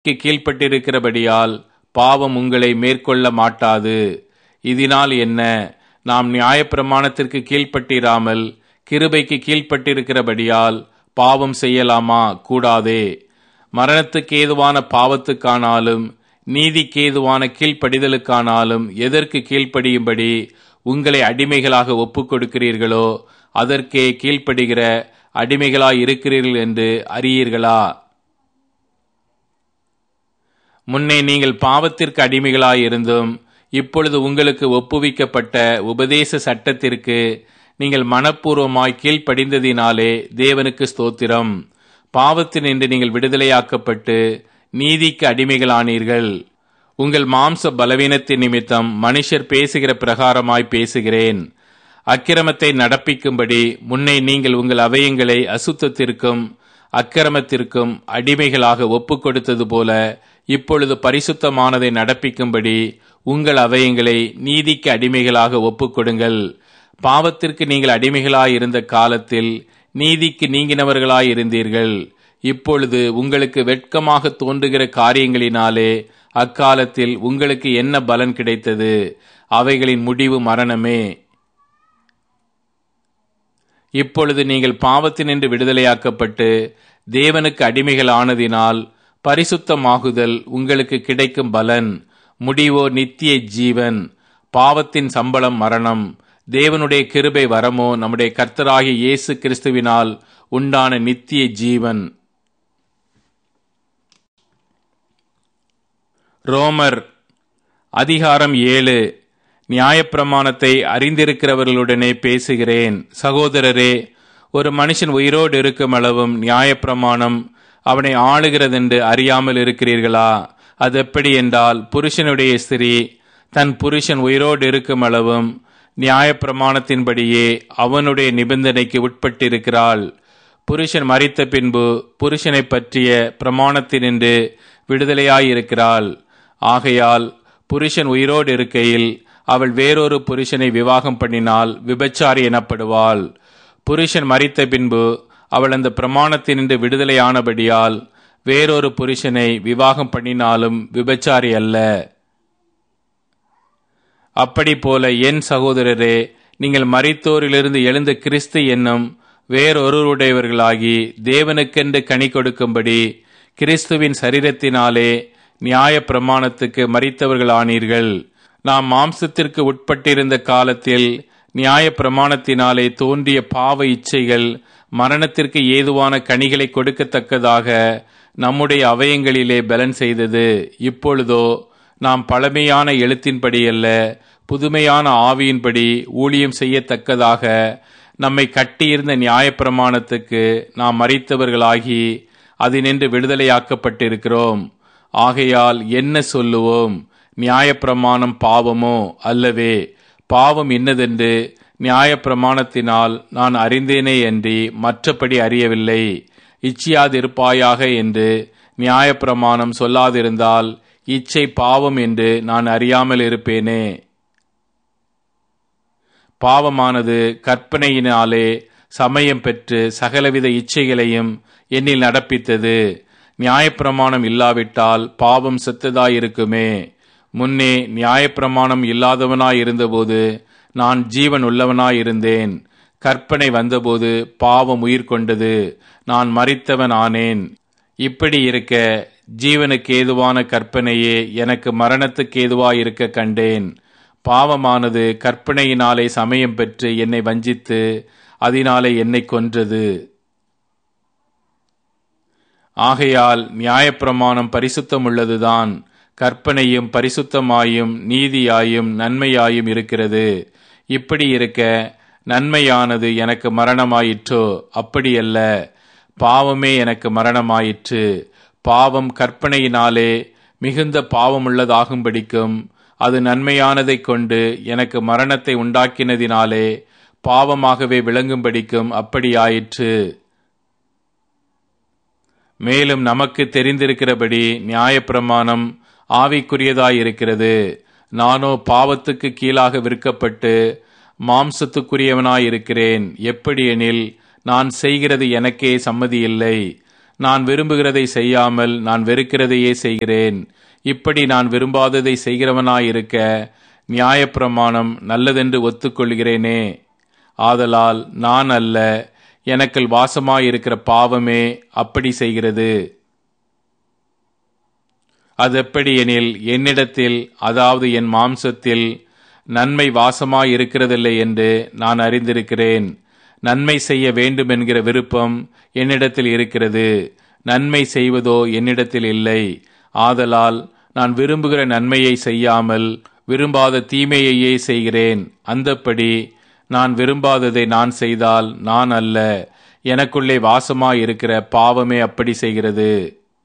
கீழ்ப்பட்டிருக்கிறபடியால் பாவம் உங்களை மேற்கொள்ள மாட்டாது. இதனால் என்ன? நாம் நியாயப்பிரமாணத்திற்கு கீழ்ப்பட்டிராமல் கிருபைக்கு கீழ்ப்பட்டிருக்கிறபடியால் பாவம் செய்யலாமா? கூடாதே. மரணத்துக்கு ஏதுவான பாவத்துக்கானாலும் நீதிக்கேதுவான கீழ்ப்படிதலுக்கானாலும் எதற்கு கீழ்ப்படியும்படி உங்களை அடிமைகளாக ஒப்புக் கொடுக்கிறீர்களோ அதற்கே கீழ்ப்படுகிற அடிமைகளாய் இருக்கிறீர்கள் என்று அறியீர்களா? முன்னே நீங்கள் பாவத்திற்கு அடிமைகளாய் இருந்தும் இப்பொழுது உங்களுக்கு ஒப்புவிக்கப்பட்ட உபதேச சட்டத்திற்கு நீங்கள் மனப்பூர்வமாய் கீழ்ப்படிந்ததினாலே தேவனுக்கு ஸ்தோத்திரம். பாவத்தினின்று நீங்கள் விடுதலையாக்கப்பட்டு நீதிக்கு அடிமைகளானீர்கள். உங்கள் மாம்ச பலவீனத்தின் நிமித்தம் மனுஷர் பேசுகிற பிரகாரமாய் பேசுகிறேன். அக்கிரமத்தை நடப்பிக்கும்படி முன்னே நீங்கள் உங்கள் அவயங்களை அசுத்தத்திற்கும் அக்கிரமத்திற்கும் அடிமைகளாக ஒப்புக் கொடுத்தது போல இப்பொழுது பரிசுத்தமானதை நடப்பிக்கும்படி உங்கள் அவயங்களை நீதிக்கு அடிமைகளாக ஒப்புக் கொடுங்கள். பாவத்திற்கு நீங்கள் அடிமைகளாயிருந்த காலத்தில் நீதிக்கு நீங்கினவர்களாயிருந்தீர்கள். இப்பொழுது உங்களுக்கு வெட்கமாக தோன்றுகிற காரியங்களினாலே அக்காலத்தில் உங்களுக்கு என்ன பலன் கிடைத்தது? அவைகளின் முடிவு மரணமே. இப்பொழுது நீங்கள் பாவத்தினின்று விடுதலையாக்கப்பட்டு தேவனுக்கு அடிமைகளானதினால் பரிசுத்தமாகுதல் உங்களுக்கு கிடைக்கும் பலன். முடிவோ நித்திய ஜீவன். பாவத்தின் சம்பளம் மரணம். தேவனுடைய கிருபை வரமோ நம்முடைய கர்த்தராகிய இயேசு கிறிஸ்துவினால் உண்டான நித்திய ஜீவன். ரோமர் அதிகாரம் 7. நியாயப்பிரமாணத்தை அறிந்திருக்கிறவர்களுடனே பேசுகிறேன். சகோதரரே, ஒரு மனுஷன் உயிரோடு இருக்கும் அளவும் நியாயப்பிரமாணம் அவனை ஆளுகிறதென்று அறியாமல் இருக்கிறீர்களா? அது எப்படி என்றால், புருஷனுடைய ஸ்திரீ தன் புருஷன் உயிரோடு இருக்கும் அளவும் நியாயப்பிரமாணத்தின்படியே அவனுடைய நிபந்தனைக்கு உட்பட்டிருக்கிறாள். புருஷன் மரித்த பின்பு புருஷனை பற்றிய பிரமாணத்தினின்று விடுதலையாயிருக்கிறாள். ஆகையால் புருஷன் உயிரோடு இருக்கையில் அவள் வேறொரு புருஷனை விவாகம் பண்ணினால் விபச்சாரி எனப்படுவாள். புருஷன் மரித்த பின்பு அவள் அந்த பிரமாணத்தினின்று விடுதலையானபடியால் வேறொரு புருஷனை விவாகம் பண்ணினாலும் விபச்சாரி அல்ல. அப்படி போல என் சகோதரரே, நீங்கள் மரித்தோரிலிருந்து எழுந்த கிறிஸ்து என்னும் வேறொருவருடையவர்களாகி தேவனுக்கென்று கனி கொடுக்கும்படி கிறிஸ்துவின் சரீரத்தினாலே நியாய பிரமாணத்துக்கு மரித்தவர்களானீர்கள். நாம் மாம்சத்திற்கு உட்பட்டிருந்த காலத்தில் நியாய பிரமாணத்தினாலே தோன்றிய பாவ இச்சைகள் மரணத்திற்கு ஏதுவான கனிகளை கொடுக்கத்தக்கதாக நம்முடைய அவயங்களிலே பலன் செய்தது. இப்பொழுதோ நாம் பழமையான எழுத்தின்படி அல்ல, புதுமையான ஆவியின்படி ஊழியம் செய்யத்தக்கதாக நம்மை கட்டியிருந்த நியாயப்பிரமாணத்துக்கு நாம் மரித்தவர்களாகி அதினின்று விடுதலையாக்கப்பட்டிருக்கிறோம். ஆகையால் என்ன சொல்லுவோம்? நியாயப்பிரமாணம் பாவமோ? அல்லவே. பாவம் இன்னதென்று நியாயப்பிரமாணத்தினால் நான் அறிந்தேனே அன்றி மற்றபடி அறியவில்லை. இச்சியாதிருப்பாயாக என்று நியாயப்பிரமாணம் சொல்லாதிருந்தால் இச்சை பாவம் என்று நான் அறியாமல் இருப்பேனே. பாவமானது கற்பனையினாலே சமயம் பெற்று சகலவித இச்சைகளையும் என்னில் நடப்பித்தது. நியாயப்பிரமாணம் இல்லாவிட்டால் பாவம் செத்ததாயிருக்குமே. முன்னே நியாயப்பிரமாணம் இல்லாதவனாயிருந்தபோது நான் ஜீவன் உள்ளவனாயிருந்தேன். கற்பனை வந்தபோது பாவம் உயிர் கொண்டது, நான் மரித்தவன் ஆனேன். இப்படி இருக்க ஜீவனுக்கு ஏதுவான கற்பனையே எனக்கு மரணத்துக்கு ஏதுவாயிருக்க கண்டேன். பாவமானது கற்பனையினாலே சமயம் பெற்று என்னை வஞ்சித்து அதனாலே என்னை கொன்றது. ஆகையால் நியாயப்பிரமாணம் பரிசுத்தமுள்ளதுதான். கற்பனையும் பரிசுத்தமாயும் நீதியாயும் நன்மையாயும் இருக்கிறது. இப்படி இருக்க நன்மையானது எனக்கு மரணமாயிற்றோ? அப்படியல்ல, பாவமே எனக்கு மரணமாயிற்று. பாவம் கற்பனையினாலே மிகுந்த பாவமுள்ளதாகும்படிக்கும் அது நன்மையானதை கொண்டு எனக்கு மரணத்தை உண்டாக்கினதினாலே பாவமாகவே விளங்கும்படிக்கும் அப்படியாயிற்று. மேலும் நமக்கு தெரிந்திருக்கிறபடி நியாயப்பிரமாணம் ஆவிக்குரியதாயிருக்கிறது. நானோ பாவத்துக்கு கீழாக விற்கப்பட்டு மாம்சத்துக்குரியவனாயிருக்கிறேன். எப்படி எனில் நான் செய்கிறது எனக்கே சம்மதியில்லை. நான் விரும்புகிறதை செய்யாமல் நான் வெறுக்கிறதையே செய்கிறேன். இப்படி நான் விரும்பாததை செய்கிறவனாயிருக்க நியாயப்பிரமாணம் நல்லதென்று ஒத்துக்கொள்கிறேனே. ஆதலால் நான் அல்ல, எனக்குள் வாசமாயிருக்கிற பாவமே அப்படி செய்கிறது. அதெப்படி எனில், என்னிடத்தில், அதாவது என் மாம்சத்தில் நன்மை வாசமாயிருக்கிறதில்லை என்று நான் அறிந்திருக்கிறேன். நன்மை செய்ய வேண்டும் என்கிற விருப்பம் என்னிடத்தில் இருக்கிறது, நன்மை செய்வதோ என்னிடத்தில் இல்லை. ஆதலால் நான் விரும்புகிற நன்மையை செய்யாமல் விரும்பாத தீமையையே செய்கிறேன். அந்தப்படி நான் விரும்பாததை நான் செய்தால் நான் அல்ல, எனக்குள்ளே வாசமாயிருக்கிற பாவமே அப்படி செய்கிறது.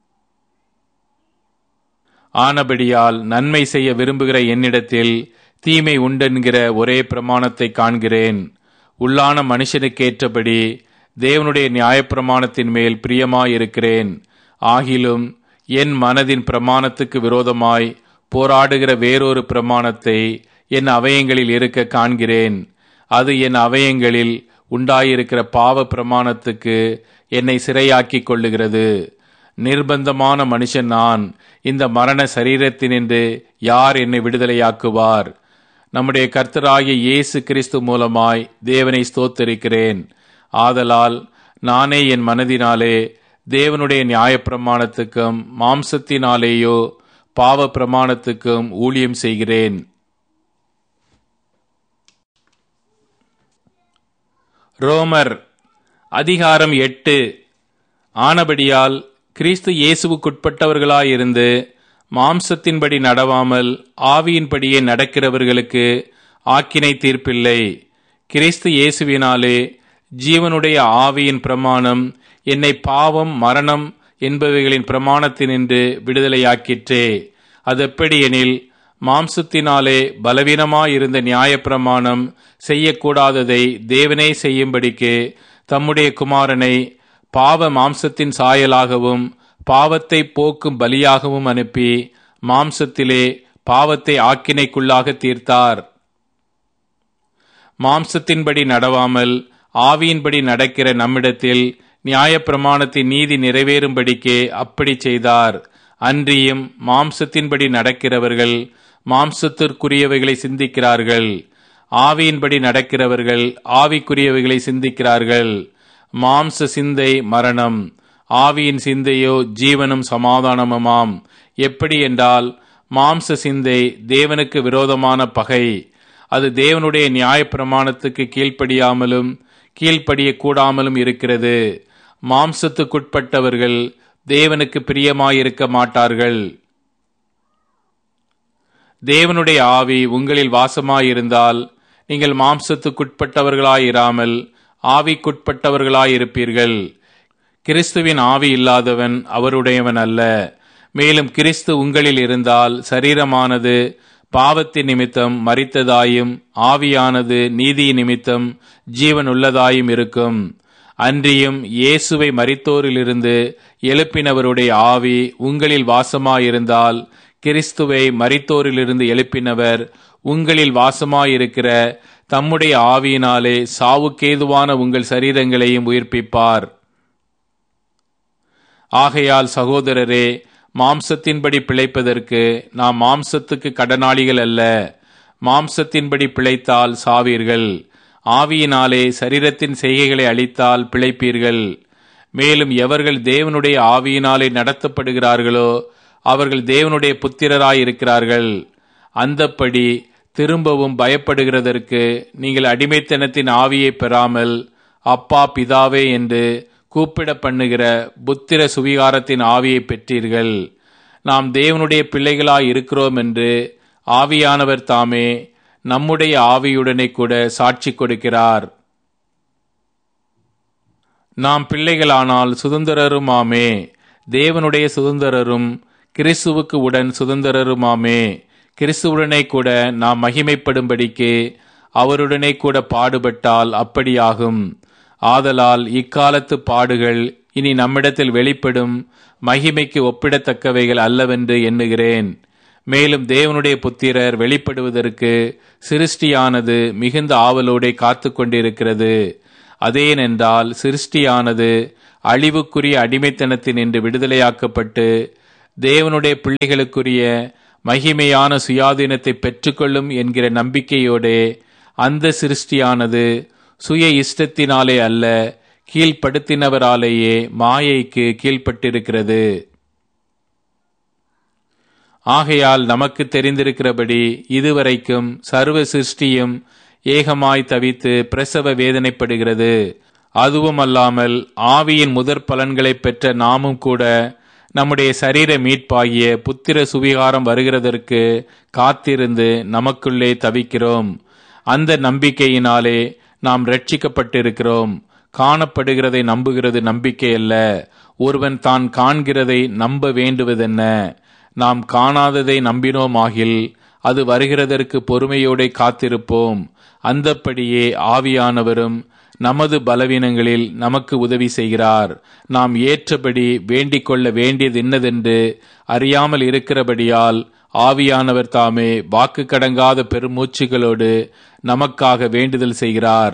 ஆனபடியால் நன்மை செய்ய விரும்புகிற என்னிடத்தில் தீமை உண்டென்கிற ஒரே பிரமாணத்தை காண்கிறேன். உள்ளான மனுஷனுக்கேற்றபடி தேவனுடைய நியாயப்பிரமாணத்தின் மேல் பிரியமாயிருக்கிறேன். ஆகிலும் என் மனதின் பிரமாணத்துக்கு விரோதமாய் போராடுகிற வேறொரு பிரமாணத்தை என் அவயங்களில் இருக்க காண்கிறேன். அது என் அவயங்களில் உண்டாயிருக்கிற பாவ பிரமாணத்துக்கு என்னை சிறையாக்கிக் கொள்ளுகிறது. நிர்பந்தமான மனுஷன் நான். இந்த மரண சரீரத்தினின்று யார் என்னை விடுதலையாக்குவார்? நம்முடைய கர்த்தராகிய இயேசு கிறிஸ்து மூலமாய் தேவனை ஸ்தோத்தரிக்கிறேன். ஆதலால் நானே என் மனதினாலே தேவனுடைய நியாயப்பிரமாணத்துக்கும் மாம்சத்தினாலேயோ பாவ பிரமாணத்துக்கும் ஊழியம் செய்கிறேன். ரோமர் அதிகாரம் 8. ஆனபடியால் கிறிஸ்து இயேசுவுக்குட்பட்டவர்களாயிருந்து மாம்சத்தின்படி நடவாமல் ஆவியின்படியே நடக்கிறவர்களுக்கு ஆக்கினை தீர்ப்பில்லை. கிறிஸ்து இயேசுவினாலே ஜீவனுடைய ஆவியின் பிரமாணம் என்னை பாவம் மரணம் என்பவைகளின் பிரமாணத்தினின்று விடுதலையாக்கிற்றே. அதெப்படி எனில், மாம்சத்தினாலே பலவீனமாயிருந்த நியாயப்பிரமாணம் செய்யக்கூடாததை தேவனே செய்யும்படிக்கு தம்முடைய குமாரனை பாவ மாம்சத்தின் சாயலாகவும் பாவத்தை போக்கும் பலியாகவும் அனுப்பி மாம்சத்திலே பாவத்தை ஆக்கினைக்குள்ளாக தீர்த்தார். மாம்சத்தின்படி நடவாமல் ஆவியின்படி நடக்கிற நம்மிடத்தில் நியாயப்பிரமாணத்தின் நீதி நிறைவேறும்படிக்கே அப்படி செய்தார். அன்றியும் மாம்சத்தின்படி நடக்கிறவர்கள் மாம்சத்திற்குரியவைகளை சிந்திக்கிறார்கள், ஆவியின்படி நடக்கிறவர்கள் ஆவிக்குரியவைகளை சிந்திக்கிறார்கள். மாம்ச சிந்தை மரணம், ஆவியின் சிந்தையோ ஜீவனும் சமாதானமுமாம். எப்படி என்றால், மாம்ச சிந்தை தேவனுக்கு விரோதமான பகை. அது தேவனுடைய நியாயப்பிரமாணத்துக்கு கீழ்ப்படியாமலும் கீழ்ப்படிய கூடாமலும் இருக்கிறது. மாம்சத்துக்குட்பட்டவர்கள் தேவனுக்கு பிரியமாயிருக்க மாட்டார்கள். தேவனுடைய ஆவி உங்களில் வாசமாயிருந்தால் நீங்கள் மாம்சத்துக்குட்பட்டவர்களாயிராமல் ஆவிக்குட்பட்டவர்களாயிருப்பீர்கள். கிறிஸ்துவின் ஆவி இல்லாதவன் அவருடையவன் அல்ல. மேலும் கிறிஸ்து உங்களில் இருந்தால் சரீரமானது பாவத்தின் நிமித்தம் மரித்ததாயும் ஆவியானது நீதியின் நிமித்தம் ஜீவன் உள்ளதாயும் இருக்கும். அன்றியும் இயேசுவை மரித்தோரிலிருந்து எழுப்பினவருடைய ஆவி உங்களில் வாசமாயிருந்தால் கிறிஸ்துவை மரித்தோரிலிருந்து எழுப்பினவர் உங்களில் வாசமாயிருக்கிற தம்முடைய ஆவியினாலே சாவுக்கேதுவான உங்கள் சரீரங்களையும் உயிர்ப்பிப்பார். ஆகையால் சகோதரரே, மாம்சத்தின்படி பிழைப்பதற்கு நாம் மாம்சத்துக்கு கடனாளிகள் அல்ல. மாம்சத்தின்படி பிழைத்தால் சாவீர்கள், ஆவியினாலே சரீரத்தின் செய்கைகளை அழித்தால் பிழைப்பீர்கள். மேலும் எவர்கள் தேவனுடைய ஆவியினாலே நடத்தப்படுகிறார்களோ அவர்கள் தேவனுடைய புத்திரராயிருக்கிறார்கள். அந்தப்படி திரும்பவும் பயப்படுகிறதற்கு நீங்கள் அடிமைத்தனத்தின் ஆவியை பெறாமல் அப்பா பிதாவே என்று கூப்பிட பண்ணுகிற புத்திர சுவிகாரத்தின் ஆவியை பெற்றீர்கள். நாம் தேவனுடைய பிள்ளைகளாய் இருக்கிறோம் என்று ஆவியானவர் தாமே நம்முடைய ஆவியுடனே கூட சாட்சி கொடுக்கிறார். நாம் பிள்ளைகளானால் சுதந்திரருமாமே, தேவனுடைய சுதந்திரரும் கிறிஸ்துவுக்கு உடன் சுதந்திரருமாமே. கிறிஸ்துவுடனே கூட நாம் மகிமைப்படும்படிக்கு அவருடனே கூட பாடுபட்டால் அப்படியாகும். ஆதலால் இக்காலத்து பாடுகள் இனி நம்மிடத்தில் வெளிப்படும் மகிமைக்கு ஒப்பிடத்தக்கவைகள் அல்லவென்று எண்ணுகிறேன். மேலும் தேவனுடைய புத்திரர் வெளிப்படுவதற்கு சிருஷ்டியானது மிகுந்த ஆவலோடே காத்து கொண்டிருக்கிறது. அதேனென்றால் சிருஷ்டியானது அழிவுக்குரிய அடிமைத்தனத்தினின்று விடுதலையாக்கப்பட்டு தேவனுடைய பிள்ளைகளுக்குரிய மகிமையான சுயாதீனத்தை பெற்றுக்கொள்ளும் என்கிற நம்பிக்கையோடே அந்த சிருஷ்டியானது சுய இஷ்டத்தினாலே அல்ல, கீழ்ப்படுத்தினவராலேயே மாயைக்கு கீழ்ப்பட்டிருக்கிறது. ஆகையால் நமக்கு தெரிந்திருக்கிறபடி இதுவரைக்கும் சர்வ சிருஷ்டியும் ஏகமாய் தவித்து பிரசவ வேதனைப்படுகிறது. அதுவும் அல்லாமல் ஆவியின் முதற் பலன்களை பெற்ற நாமும் கூட நம்முடைய சரீர மீட்பாகிய புத்திர சுவிகாரம் வருகிறதற்கு காத்திருந்து நமக்குள்ளே தவிக்கிறோம். அந்த நம்பிக்கையினாலே நாம் ரட்சிக்கப்பட்டிருக்கிறோம். காணப்படுகிறதை நம்புகிறது நம்பிக்கை அல்ல, ஒருவன் தான் காண்கிறதை நம்ப வேண்டுவதென்ன? நாம் காணாததை நம்பினோமாகில் அது வருகிறதற்கு பொறுமையோடு காத்திருப்போம். அந்தப்படியே ஆவியானவரும் நமது பலவீனங்களில் நமக்கு உதவி செய்கிறார். நாம் ஏற்றபடி வேண்டிக் கொள்ள வேண்டியது இன்னதென்று அறியாமல் இருக்கிறபடியால் ஆவியானவர் தாமே வாக்கு கடங்காத பெருமூச்சுகளோடு நமக்காக வேண்டுதல் செய்கிறார்.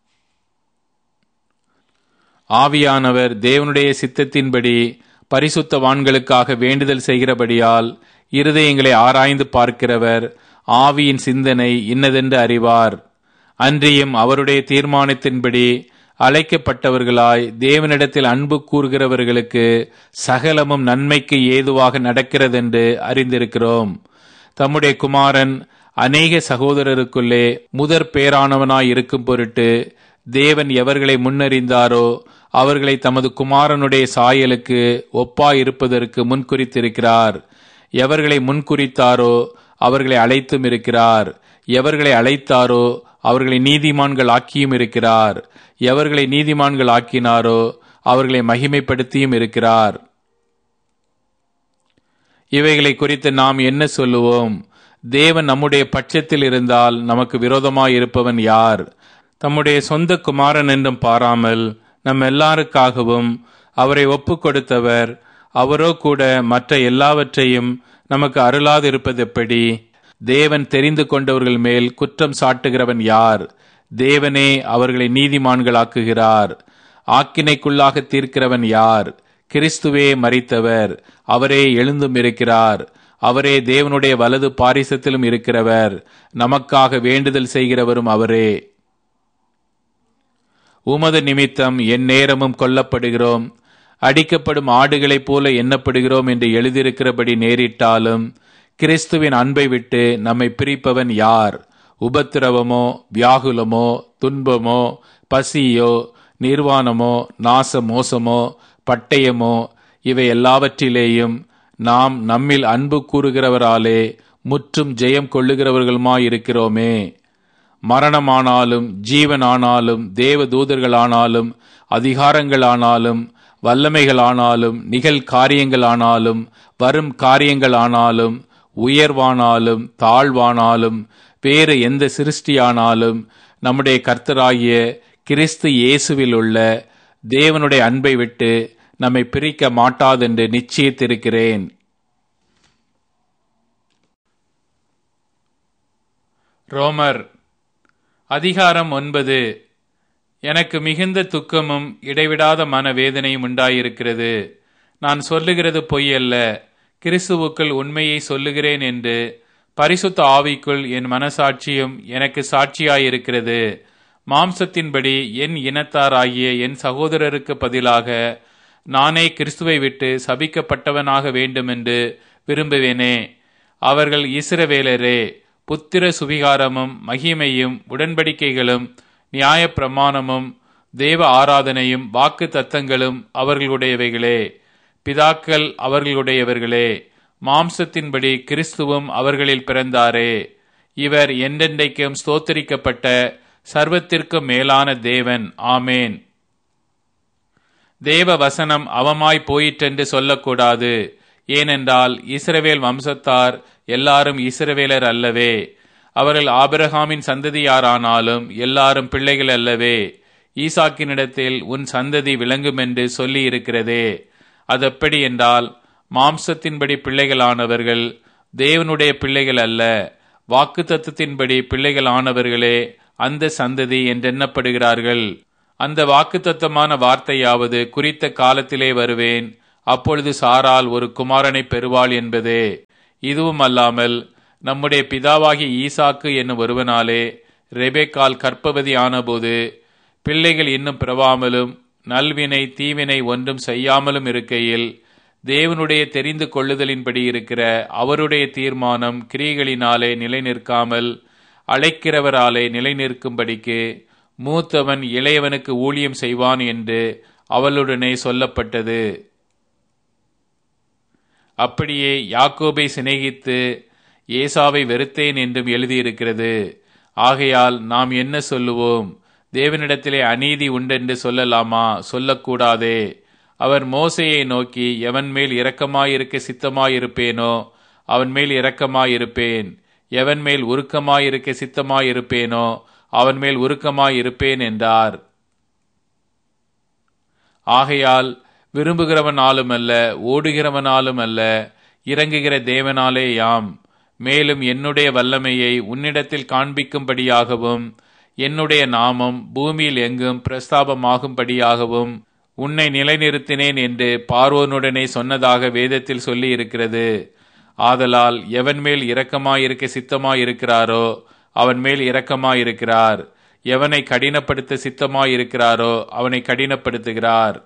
ஆவியானவர் தேவனுடைய சித்தத்தின்படி பரிசுத்தவான்களுக்காக வேண்டுதல் செய்கிறபடியால் இருதயங்களை ஆராய்ந்து பார்க்கிறவர் ஆவியின் சிந்தனை இன்னதென்று அறிவார். அன்றியும் அவருடைய தீர்மானத்தின்படி அழைக்கப்பட்டவர்களாய் தேவனிடத்தில் அன்பு கூறுகிறவர்களுக்கு சகலமும் நன்மைக்கு ஏதுவாக நடக்கிறதென்று அறிந்திருக்கிறோம். தம்முடைய குமாரன் அநேக சகோதரருக்குள்ளே முதற் பேரானவனாய் இருக்கும் பொருட்டு தேவன் எவர்களை முன்னறிந்தாரோ அவர்களை தமது குமாரனுடைய சாயலுக்கு ஒப்பாயிருப்பதற்கு முன்குறித்திருக்கிறார். எவர்களை முன்குறித்தாரோ அவர்களை அழைத்தும் இருக்கிறார். எவர்களை அழைத்தாரோ அவர்களை நீதிமான்கள் ஆக்கியும் இருக்கிறார். எவர்களை நீதிமான்கள் ஆக்கினாரோ அவர்களை மகிமைப்படுத்தியும் இருக்கிறார். இவைகளை குறித்து நாம் என்ன சொல்லுவோம்? தேவன் நம்முடைய பட்சத்தில் இருந்தால் நமக்கு விரோதமாய் இருப்பவன் யார்? தம்முடைய சொந்த குமாரன் என்றும் பாராமல் நம் எல்லாருக்காகவும் அவரை ஒப்பு கொடுத்தவர் அவரோ கூட மற்ற எல்லாவற்றையும் நமக்கு அருளாதிருப்பது எப்படி? தேவன் தெரிந்து கொண்டவர்கள் மேல் குற்றம் சாட்டுகிறவன் யார்? தேவனே அவர்களை நீதிமான்களாக்குகிறார். ஆக்கினைக்குள்ளாக தீர்க்கிறவன் யார்? கிறிஸ்துவே மரித்தவர், அவரே எழுந்தும் இருக்கிறார். அவரே தேவனுடைய வலது பாரிசத்திலும் இருக்கிறவர். நமக்காக வேண்டுதல் செய்கிறவரும் அவரே. உமது நிமித்தம் என் நேரமும் கொல்லப்படுகிறோம், அடிக்கப்படும் ஆடுகளைப் போல எண்ணப்படுகிறோம் என்று எழுதியிருக்கிறபடி நேரிட்டாலும் கிறிஸ்துவின் அன்பை விட்டு நம்மை பிரிப்பவன் யார்? உபத்திரவமோ, வியாகுலமோ, துன்பமோ, பசியோ, நிர்வாணமோ, நாச மோசமோ, பட்டயமோ, இவை எல்லாவற்றிலேயும் நாம் நம்மில் அன்பு கூறுகிறவராலே முற்றும் ஜெயம் கொள்ளுகிறவர்களுமாயிருக்கிறோமே. மரணமானாலும் ஜீவனானாலும் தேவ தூதர்களானாலும் அதிகாரங்களானாலும் வல்லமைகளானாலும் நிகழ் காரியங்களானாலும் வரும் காரியங்களானாலும் உயர்வானாலும் தாழ்வானாலும் வேறு எந்த சிருஷ்டியானாலும் நம்முடைய கர்த்தராகிய கிறிஸ்து இயேசுவில் உள்ள தேவனுடைய அன்பை விட்டு நம்மை பிரிக்க மாட்டாதென்று நிச்சயித்திருக்கிறேன். ரோமர் அதிகாரம் 9. எனக்கு மிகுந்த துக்கமும் இடைவிடாத மனவேதனையும் உண்டாயிருக்கிறது. நான் சொல்லுகிறது பொய் அல்ல, கிறிஸ்துவுக்குள் உண்மையை சொல்லுகிறேன் என்று பரிசுத்த ஆவிக்குள் என் மனசாட்சியும் எனக்கு சாட்சியாயிருக்கிறது. மாம்சத்தின்படி என் இனத்தாராகிய என் சகோதரருக்கு பதிலாக நானே கிறிஸ்துவை விட்டு சபிக்கப்பட்டவனாக வேண்டுமென்று விரும்புவேனே. அவர்கள் இஸ்ரவேலரே. புத்திர சுவிகாரமும் மகிமையும் உடன்படிக்கைகளும் நியாயப்பிரமாணமும் தேவ ஆராதனையும் வாக்கு தத்தங்களும் அவர்களுடையவைகளே. பிதாக்கள் அவர்களுடையவர்களே. மாம்சத்தின்படி கிறிஸ்துவும் அவர்களில் பிறந்தாரே. இவர் என்றென்றைக்கும் ஸ்தோத்தரிக்கப்பட்ட சர்வத்திற்கும் மேலான தேவன். ஆமேன். தேவ வசனம் அவமாய் போயிற்றென்று சொல்லக்கூடாது. ஏனென்றால் இஸ்ரவேல் வம்சத்தார் எல்லாரும் இஸ்ரவேலர் அல்லவே. அவர்கள் ஆபிரகாமின் சந்ததியாரானாலும் எல்லாரும் பிள்ளைகள் அல்லவே. ஈசாக்கினிடத்தில் உன் சந்ததி விளங்கும் என்று சொல்லி இருக்கிறதே. அதெப்படி என்றால் மாம்சத்தின்படி பிள்ளைகளானவர்கள் தேவனுடைய பிள்ளைகள் அல்ல, வாக்குத்தத்தத்தின்படி பிள்ளைகளானவர்களே அந்த சந்ததி என்றெண்ணப்படுகிறார்கள். அந்த வாக்குத்தத்தமான வார்த்தையாவது, குறித்த காலத்திலே வருவேன், அப்பொழுது சாராள் ஒரு குமாரனை பெறுவாள் என்பதே. இதுவும் அல்லாமல் நம்முடைய பிதாவாகிய ஈசாக்கு என்னும் ஒருவனாலே ரெபெக்காள் கர்ப்பவதி ஆனபோது பிள்ளைகள் இன்னும் பிறவாமலும் நல்வினை தீவினை ஒன்றும் செய்யாமலும் இருக்கையில் தேவனுடைய தெரிந்து கொள்ளுதலின்படி இருக்கிற அவருடைய தீர்மானம் கிரியைகளினாலே நிலை நிற்காமல் அழைக்கிறவராலே நிலை நிற்கும்படிக்கு மூத்தவன் இளையவனுக்கு ஊழியம் செய்வான் என்று அவளுடனே சொல்லப்பட்டது. அப்படியே யாக்கோபை சிநேகித்து ஏசாவை வெறுத்தேன் என்றும் எழுதியிருக்கிறது. ஆகையால் நாம் என்ன சொல்லுவோம்? தேவனிடத்திலே அநீதி உண்டென்று சொல்லலாமா? சொல்லக்கூடாதே. அவர் மோசேயை நோக்கி, எவன் மேல் இரக்கமாயிருக்க சித்தமாயிருப்பேனோ அவன் மேல் இரக்கமாயிருப்பேன், எவன் மேல் உருக்கமாயிருக்க சித்தமாயிருப்பேனோ அவன் மேல் உருக்கமாயிருப்பேன் என்றார். ஆகையால் விரும்புகிறவனாலும் அல்ல, ஓடுகிறவனாலும் அல்ல, இறங்குகிற தேவனாலே யாம். மேலும் என்னுடைய வல்லமையை உன்னிடத்தில் காண்பிக்கும்படியாகவும் என்னுடைய நாமம் பூமியில் எங்கும் பிரஸ்தாபமாகும்படியாகவும் உன்னை நிலைநிறுத்தினேன் என்று பார்வோனுடனே சொன்னதாக வேதத்தில் சொல்லி இருக்கிறது. ஆதலால் எவன் மேல் இரக்கமாயிருக்க சித்தமாயிருக்கிறாரோ அவன் மேல் இரக்கமாயிருக்கிறார், எவனை கடினப்படுத்த சித்தமாயிருக்கிறாரோ அவனை கடினப்படுத்துகிறார்.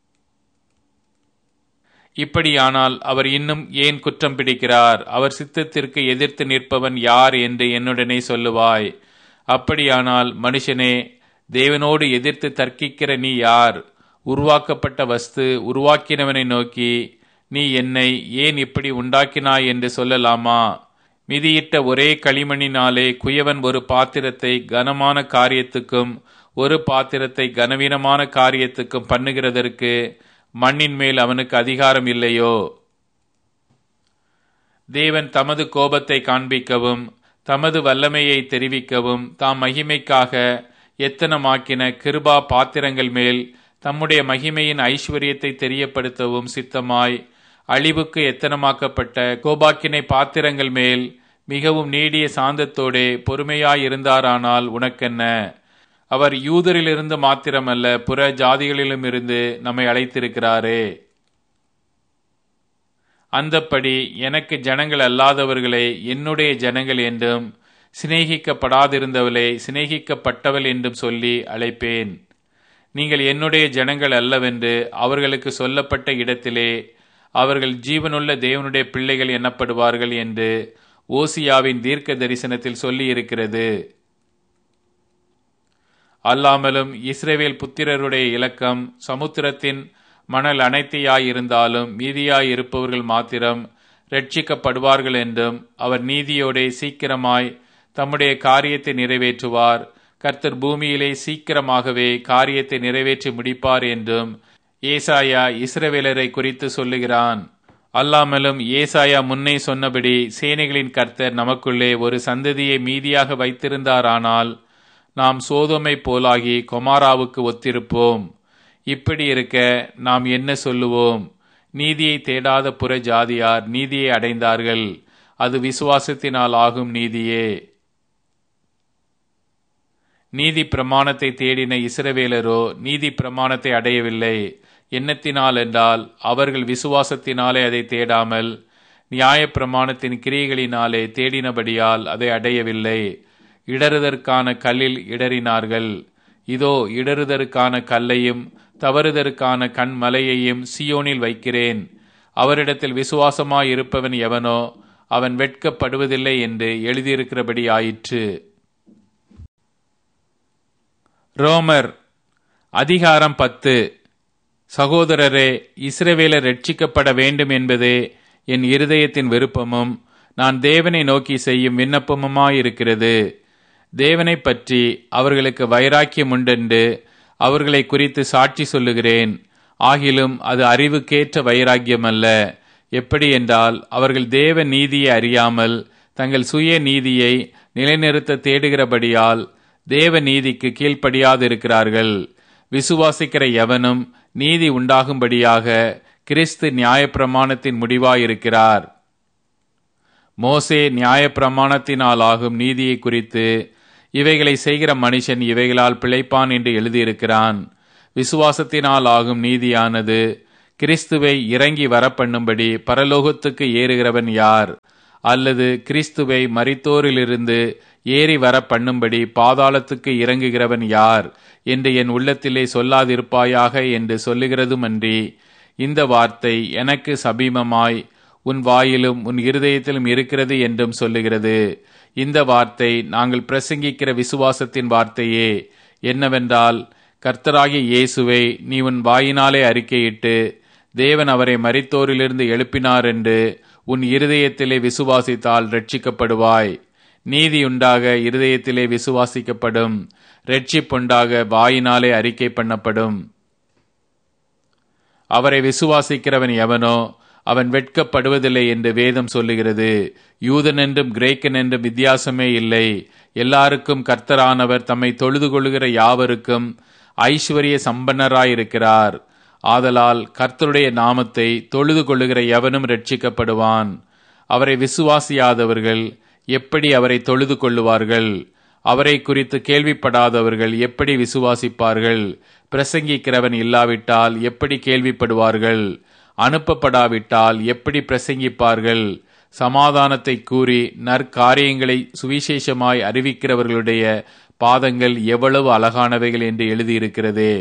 இப்படியானால் அவர் இன்னும் ஏன் குற்றம் பிடிக்கிறார்? அவர் சித்தத்திற்கு எதிர்த்து நிற்பவன் யார் என்று என்னுடனே சொல்லுவாய். அப்படியானால் மனுஷனே, தேவனோடு எதிர்த்து தர்க்கிக்கிற நீ யார்? உருவாக்கப்பட்ட வஸ்து உருவாக்கினவனை நோக்கி, நீ என்னை ஏன் இப்படி உண்டாக்கினாய் என்று சொல்லலாமா? மிதியிட்ட ஒரே களிமணினாலே குயவன் ஒரு பாத்திரத்தை கனமான காரியத்துக்கும் ஒரு பாத்திரத்தை கனவீனமான காரியத்துக்கும் பண்ணுகிறதற்கு மண்ணின் மேல் அவனுக்கு அதிகாரம் இல்லையோ? தேவன் தமது கோபத்தை காண்பிக்கவும் தமது வல்லமையை தெரிவிக்கவும் தாம் மகிமைக்காக எத்தனமாக்கின கிருபா பாத்திரங்கள் மேல் தம்முடைய மகிமையின் ஐஸ்வர்யத்தை தெரியப்படுத்தவும் சித்தமாய் அழிவுக்கு எத்தனமாக்கப்பட்ட கோபாக்கினை பாத்திரங்கள் மேல் மிகவும் நீடிய சாந்தத்தோடே பொறுமையாயிருந்தாரானால் உனக்கென்ன? அவர் யூதரிலிருந்து மாத்திரமல்ல, புற ஜாதிகளிலும் இருந்து நம்மை அழைத்திருக்கிறாரே. அந்தப்படி எனக்கு ஜனங்கள் அல்லாதவர்களே என்னுடைய ஜனங்கள் என்றும், சிநேகிக்கப்படாதிருந்தவளை சிநேகிக்கப்பட்டவள் என்றும் சொல்லி அழைப்பேன். நீங்கள் என்னுடைய ஜனங்கள் அல்லவென்று அவர்களுக்கு சொல்லப்பட்ட இடத்திலே அவர்கள் ஜீவனுள்ள தேவனுடைய பிள்ளைகள் எனப்படுவார்கள் என்று ஓசியாவின் தீர்க்க தரிசனத்தில் சொல்லி இருக்கிறது. அல்லாமலும் இஸ்ரவேல் புத்திரருடைய இலக்கம் சமுத்திரத்தின் மணல் அனைத்தையாயிருந்தாலும் மீதியாயிருப்பவர்கள் மாத்திரம் ரட்சிக்கப்படுவார்கள் என்றும், அவர் நீதியோடே சீக்கிரமாய் தம்முடைய காரியத்தை நிறைவேற்றுவார், கர்த்தர் பூமியிலே சீக்கிரமாகவே காரியத்தை நிறைவேற்றி முடிப்பார் என்றும் ஏசாயா இஸ்ரவேலரை குறித்து சொல்லுகிறான். அல்லாமலும் ஏசாயா முன்னே சொன்னபடி சேனைகளின் கர்த்தர் நமக்குள்ளே ஒரு சந்ததியை மீதியாக வைத்திருந்தாரானால் நாம் சோதோமை போலாகி கொமாராவுக்கு ஒத்திருப்போம். இப்படி இருக்க நாம் என்ன சொல்லுவோம்? நீதியை தேடாத புற ஜாதியார் நீதியை அடைந்தார்கள், அது விசுவாசத்தினால் ஆகும் நீதியே. நீதி பிரமாணத்தை தேடின இஸ்ரவேலரோ நீதி பிரமாணத்தை அடையவில்லை. எண்ணத்தினால் என்றால் அவர்கள் விசுவாசத்தினாலே அதை தேடாமல் நியாய பிரமாணத்தின் கிரியைகளினாலே தேடினபடியால் அதை அடையவில்லை. இடறுதற்கான கல்லில் இடறினார்கள். இதோ இடறுதற்கான கல்லையும் தவறுதற்கான கண்மலையையும் சியோனில் வைக்கிறேன். அவரிடத்தில் விசுவாசமாயிருப்பவன் எவனோ அவன் வெட்கப்படுவதில்லை என்று எழுதியிருக்கிறபடி ஆயிற்று. ரோமர் அதிகாரம் 10. சகோதரரே, இஸ்ரவேலர் ரட்சிக்கப்பட வேண்டும் என்பதே என் இருதயத்தின் விருப்பமும் நான் தேவனை நோக்கி செய்யும் விண்ணப்பமுமாயிருக்கிறது. தேவனை பற்றி அவர்களுக்கு வைராக்கியம் உண்டென்று அவர்களை குறித்து சாட்சி சொல்லுகிறேன். ஆகிலும் அது அறிவுக்கேற்ற வைராக்கியம் அல்ல. எப்படி என்றால், அவர்கள் தேவ நீதியை அறியாமல் தங்கள் சுய நீதியை நிலைநிறுத்த தேடுகிறபடியால் தேவ நீதிக்கு கீழ்ப்படியாதிருக்கிறார்கள். விசுவாசிக்கிற எவனும் நீதி உண்டாகும்படியாக கிறிஸ்து நியாயப்பிரமாணத்தின் முடிவாயிருக்கிறார். மோசே நியாயப்பிரமாணத்தினால் ஆகும் நீதியை குறித்து இவைகளை செய்கிற மனுஷன் இவைகளால் பிழைப்பான் என்று எழுதியிருக்கிறான். விசுவாசத்தினால் ஆகும் நீதியானது கிறிஸ்துவை இறங்கி வரப்பண்ணும்படி பரலோகத்துக்கு ஏறுகிறவன் யார்? அல்லது கிறிஸ்துவை மரித்தோரிலிருந்து ஏறி வர பண்ணும்படி பாதாளத்துக்கு இறங்குகிறவன் யார் என்று என் உள்ளத்திலே சொல்லாதிருப்பாயாக என்று சொல்லுகிறதுமன்றி, இந்த வார்த்தை எனக்கு சபீமமாய் உன் வாயிலும் உன் இருதயத்திலும் இருக்கிறது என்றும் சொல்லுகிறது. இந்த வார்த்தை நாங்கள் பிரசங்கிக்கிற விசுவாசத்தின் வார்த்தையே. என்னவென்றால், கர்த்தராகிய இயேசுவை நீ உன் வாயினாலே அறிக்கையிட்டு தேவன் அவரை மரித்தோரிலிருந்து எழுப்பினார் என்று உன் இருதயத்திலே விசுவாசித்தால் ரட்சிக்கப்படுவாய். நீதியுண்டாக இருதயத்திலே விசுவாசிக்கப்படும், ரட்சிப்புண்டாக வாயினாலே அறிக்கை பண்ணப்படும். அவரை விசுவாசிக்கிறவன் எவனோ அவன் வெட்கப்படுவதில்லை என்று வேதம் சொல்லுகிறது. யூதன் என்றும் கிரேக்கன் என்றும் வித்தியாசமே இல்லை. எல்லாருக்கும் கர்த்தரானவர் தம்மை தொழுது கொள்ளுகிற யாவருக்கும் ஐஸ்வர்ய சம்பன்னராயிருக்கிறார். ஆதலால் கர்த்தருடைய நாமத்தை தொழுது கொள்ளுகிற எவனும் ரட்சிக்கப்படுவான். அவரை விசுவாசியாதவர்கள் எப்படி அவரை தொழுது கொள்ளுவார்கள்? அவரை குறித்து கேள்விப்படாதவர்கள் எப்படி விசுவாசிப்பார்கள்? பிரசங்கிக்கிறவன் இல்லாவிட்டால் எப்படி கேள்விப்படுவார்கள்? அனுப்பப்படாவிட்டால் எப்படி பிரசங்கிப்பார்கள்? சமாதானத்தை கூறி நற்காரியங்களை சுவிசேஷமாய் அறிவிக்கிறவர்களுடைய பாதங்கள் எவ்வளவு அழகானவைகள் என்று எழுதியிருக்கிறதே.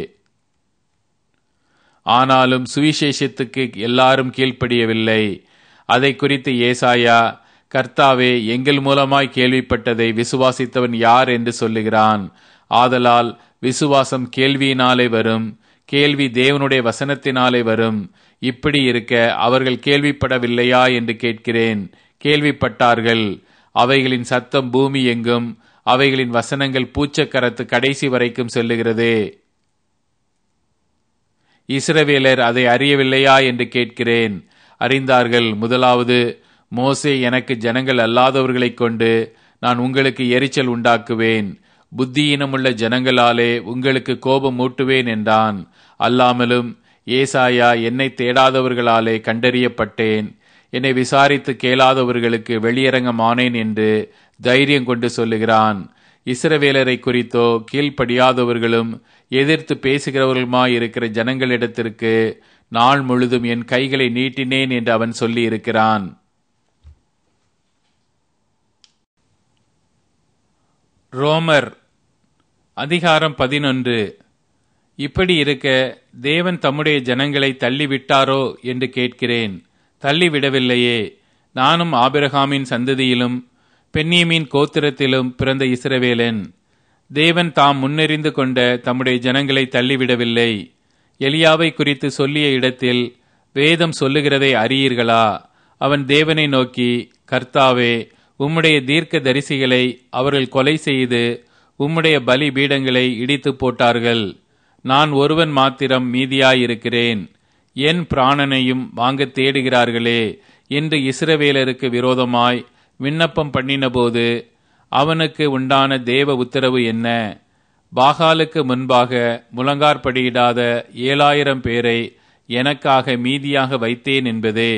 ஆனாலும் சுவிசேஷத்துக்கு எல்லாரும் கீழ்ப்படியவில்லை. அதை குறித்து ஏசாயா, கர்த்தாவே, எங்கள் மூலமாய் கேள்விப்பட்டதை விசுவாசித்தவன் யார் என்று சொல்லுகிறான். ஆதலால் விசுவாசம் கேள்வியினாலே வரும், கேள்வி தேவனுடைய வசனத்தினாலே வரும். இப்படி இருக்க அவர்கள் கேள்விப்படவில்லையா என்று கேட்கிறேன். கேள்விப்பட்டார்கள். அவைகளின் சத்தம் பூமி எங்கும், அவைகளின் வசனங்கள் பூச்சக்கரத்து கடைசி வரைக்கும் செல்லுகிறதே. இஸ்ரவேலர் அதை அறியவில்லையா என்று கேட்கிறேன். அறிந்தார்கள். முதலாவது, மோசே எனக்கு ஜனங்கள் அல்லாதவர்களைக் கொண்டு நான் உங்களுக்கு எரிச்சல் உண்டாக்குவேன், புத்தியினமுள்ள ஜனங்களாலே உங்களுக்கு கோபம் மூட்டுவேன் என்றான். அல்லாமலும் ஏசாயா, என்னை தேடாதவர்களாலே கண்டறியப்பட்டேன், என்னை விசாரித்து கேளாதவர்களுக்கு வெளியரங்கமானேன் என்று தைரியம் கொண்டு சொல்லுகிறான். இஸ்ரவேலரை குறித்தோ கீழ்ப்படியாதவர்களும் எதிர்த்து பேசுகிறவர்களுமாயிருக்கிற ஜனங்களிடத்திற்கு நாள் முழுதும் என் கைகளை நீட்டினேன் என்று அவன் சொல்லி இருக்கிறான். ரோமர் அதிகாரம் 11. இப்படி இருக்க தேவன் தம்முடைய ஜனங்களை தள்ளிவிட்டாரோ என்று கேட்கிறேன். தள்ளிவிடவில்லையே. நானும் ஆபிரகாமின் சந்ததியிலும் பென்யமீன் கோத்திரத்திலும் பிறந்த இஸ்ரவேலன். தேவன் தாம் முன்னெறிந்து கொண்ட தம்முடைய ஜனங்களை தள்ளிவிடவில்லை. எலியாவை குறித்து சொல்லிய இடத்தில் வேதம் சொல்லுகிறதை அறியீர்களா? அவன் தேவனை நோக்கி, கர்த்தாவே, உம்முடைய தீர்க்க தரிசிகளை அவர்கள் கொலை செய்து உம்முடைய பலி பீடங்களை இடித்து போட்டார்கள். நான் ஒருவன் மாத்திரம் மீதியாயிருக்கிறேன். என் பிராணனையும் வாங்க தேடுகிறார்களே என்று இஸ்ரவேலருக்கு விரோதமாய் விண்ணப்பம் பண்ணினபோது அவனுக்கு உண்டான தேவ உத்தரவு என்ன? பாகாலுக்கு முன்பாக முழங்கார்படியிடாத 7000 பேரை எனக்காக மீதியாக வைத்தேன் என்பதே.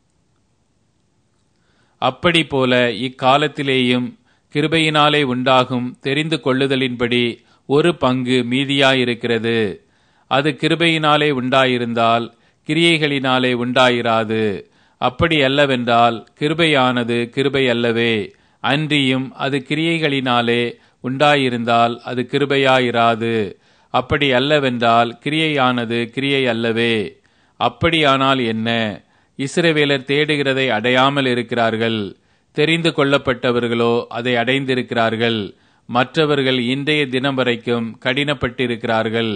அப்படி போல இக்காலத்திலேயும் கிருபையினாலே உண்டாகும் தெரிந்து கொள்ளுதலின்படி ஒரு பங்கு மீதியாயிருக்கிறது. அது கிருபையினாலே உண்டாயிருந்தால் கிரியைகளினாலே உண்டாயிராது. அப்படி அல்லவென்றால் கிருபையானது கிருபை அல்லவே. அன்றியும் அது கிரியைகளினாலே உண்டாயிருந்தால் அது கிருபையாயிராது. அப்படி அல்லவென்றால் கிரியையானது கிரியை அல்லவே. அப்படியானால் என்ன? இஸ்ரவேலர் தேடுகிறதை அடையாமல் இருக்கிறார்கள். தெரிந்து கொள்ளப்பட்டவர்களோ அதை அடைந்திருக்கிறார்கள். மற்றவர்கள் இன்றைய தினம் வரைக்கும் கடினப்பட்டிருக்கிறார்கள்.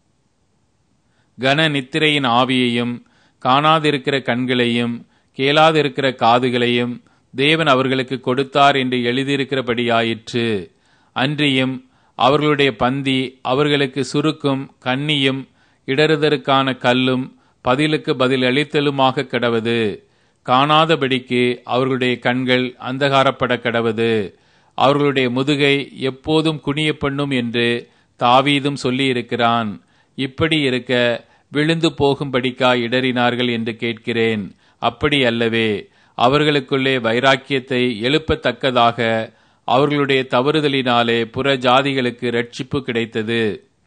கன நித்திரையின் ஆவியையும் காணாதிருக்கிற கண்களையும் கேளாதிருக்கிற காதுகளையும் தேவன் அவர்களுக்கு கொடுத்தார் என்று எழுதியிருக்கிறபடியாயிற்று. அன்றியும் அவர்களுடைய பந்தி அவர்களுக்கு சுருக்கும் கண்ணியும் இடறுதற்கான கல்லும் பதிலுக்கு பதில் அளித்தலுமாக கடவது. காணாதபடிக்கு அவர்களுடைய கண்கள் அந்தகாரப்பட கடவது. அவர்களுடைய முதுகை எப்போதும் குனிய பண்ணும் என்று தாவீதும் சொல்லியிருக்கிறான். இப்படி இருக்க விழுந்து போகும்படிக்கா இடறினார்கள் என்று கேட்கிறேன். அப்படி அல்லவே. அவர்களுக்குள்ளே வைராக்கியத்தை எழுப்பத்தக்கதாக அவர்களுடைய தவறுதலினாலே புற ஜாதிகளுக்கு இரட்சிப்பு கிடைத்தது.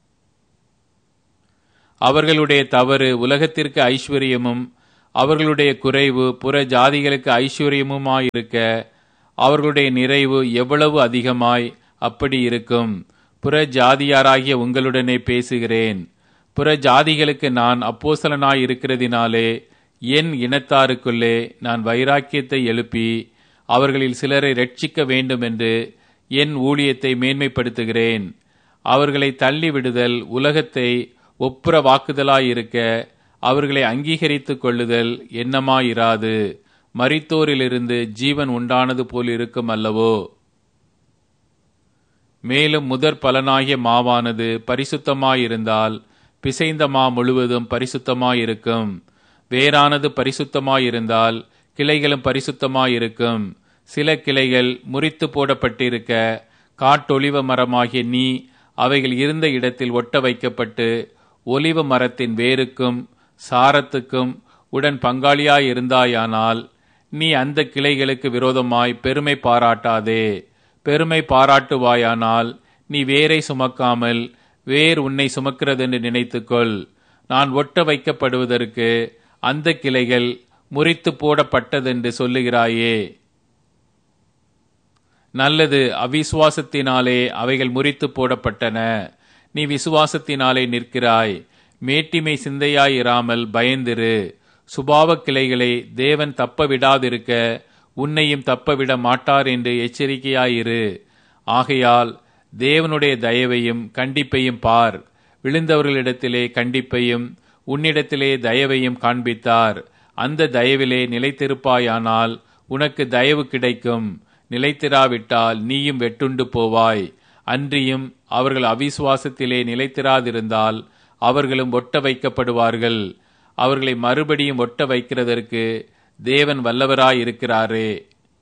அவர்களுடைய தவறு உலகத்திற்கு ஐஸ்வர்யமும் அவர்களுடைய குறைவு புற ஜாதிகளுக்கு ஐஸ்வர்யமுமாயிருக்க அவர்களுடைய நிறைவு எவ்வளவு அதிகமாய் அப்படி இருக்கும். புற ஜாதியாராகிய உங்களுடனே பேசுகிறேன். புற ஜாதிகளுக்கு நான் அப்போஸ்தலனாய் இருக்கிறதினாலே என் இனத்தாருக்குள்ளே நான் வைராக்கியத்தை எழுப்பி அவர்களில் சிலரை ரட்சிக்க வேண்டும் என்று என் ஊழியத்தை மேன்மைப்படுத்துகிறேன். அவர்களை தள்ளிவிடுதல் உலகத்தை ஒப்புர வாக்குதலாயிருக்க அவர்களை அங்கீகரித்துக் கொள்ளுதல் எண்ணமாயிராது. மரித்தோரிலிருந்து ஜீவன் உண்டானது போல் இருக்கும் அல்லவோ. மேலும் முதற் பலனாகிய மாவானது பரிசுத்தமாயிருந்தால் பிசைந்த மா முழுவதும் பரிசுத்தமாயிருக்கும். வேரானது பரிசுத்தமாயிருந்தால் கிளைகளும் பரிசுத்தமாயிருக்கும். சில கிளைகள் முறித்து போடப்பட்டிருக்க காட்டொலிவ மரமாகிய நீ அவைகள் இருந்த இடத்தில் ஒட்ட வைக்கப்பட்டு ஒலிவ மரத்தின் வேருக்கும் சாரத்துக்கும் உடன் பங்காளியாயிருந்தாயானால் நீ அந்த கிளைகளுக்கு விரோதமாய் பெருமை பாராட்டாதே. பெருமை பாராட்டுவாயானால் நீ வேரை சுமக்காமல் வேர் உன்னை சுமக்கிறதென்று நினைத்துக்கொள். நான் ஒட்ட வைக்கப்படுவதற்கு அந்த கிளைகள் முறித்து போடப்பட்டதென்று சொல்லுகிறாயே. நல்லது, அவிசுவாசத்தினாலே அவைகள் முறித்து போடப்பட்டன. நீ விசுவாசத்தினாலே நிற்கிறாய். மேட்டிமை சிந்தையாயிராமல் பயந்திரு. சுபாவ கிளைகளை தேவன் தப்ப விடாதிருக்க உன்னையும் தப்பவிட மாட்டார் என்று எச்சரிக்கையாயிரு. ஆகையால் தேவனுடைய தயவையும் கண்டிப்பையும் பார். விழுந்தவர்களிடத்திலே கண்டிப்பையும் உன்னிடத்திலே தயவையும் காண்பித்தார். அந்த தயவிலே நிலைத்திருப்பாயானால் உனக்கு தயவு கிடைக்கும். நிலைத்திராவிட்டால் நீயும் வெட்டுண்டு போவாய். அன்றியும் அவர்கள் அவிசுவாசத்திலே நிலைத்திராதிருந்தால் அவர்களும் ஒட்ட வைக்கப்படுவார்கள். அவர்களை மறுபடியும் ஒட்ட வைக்கிறதற்கு தேவன் வல்லவராயிருக்கிறாரே.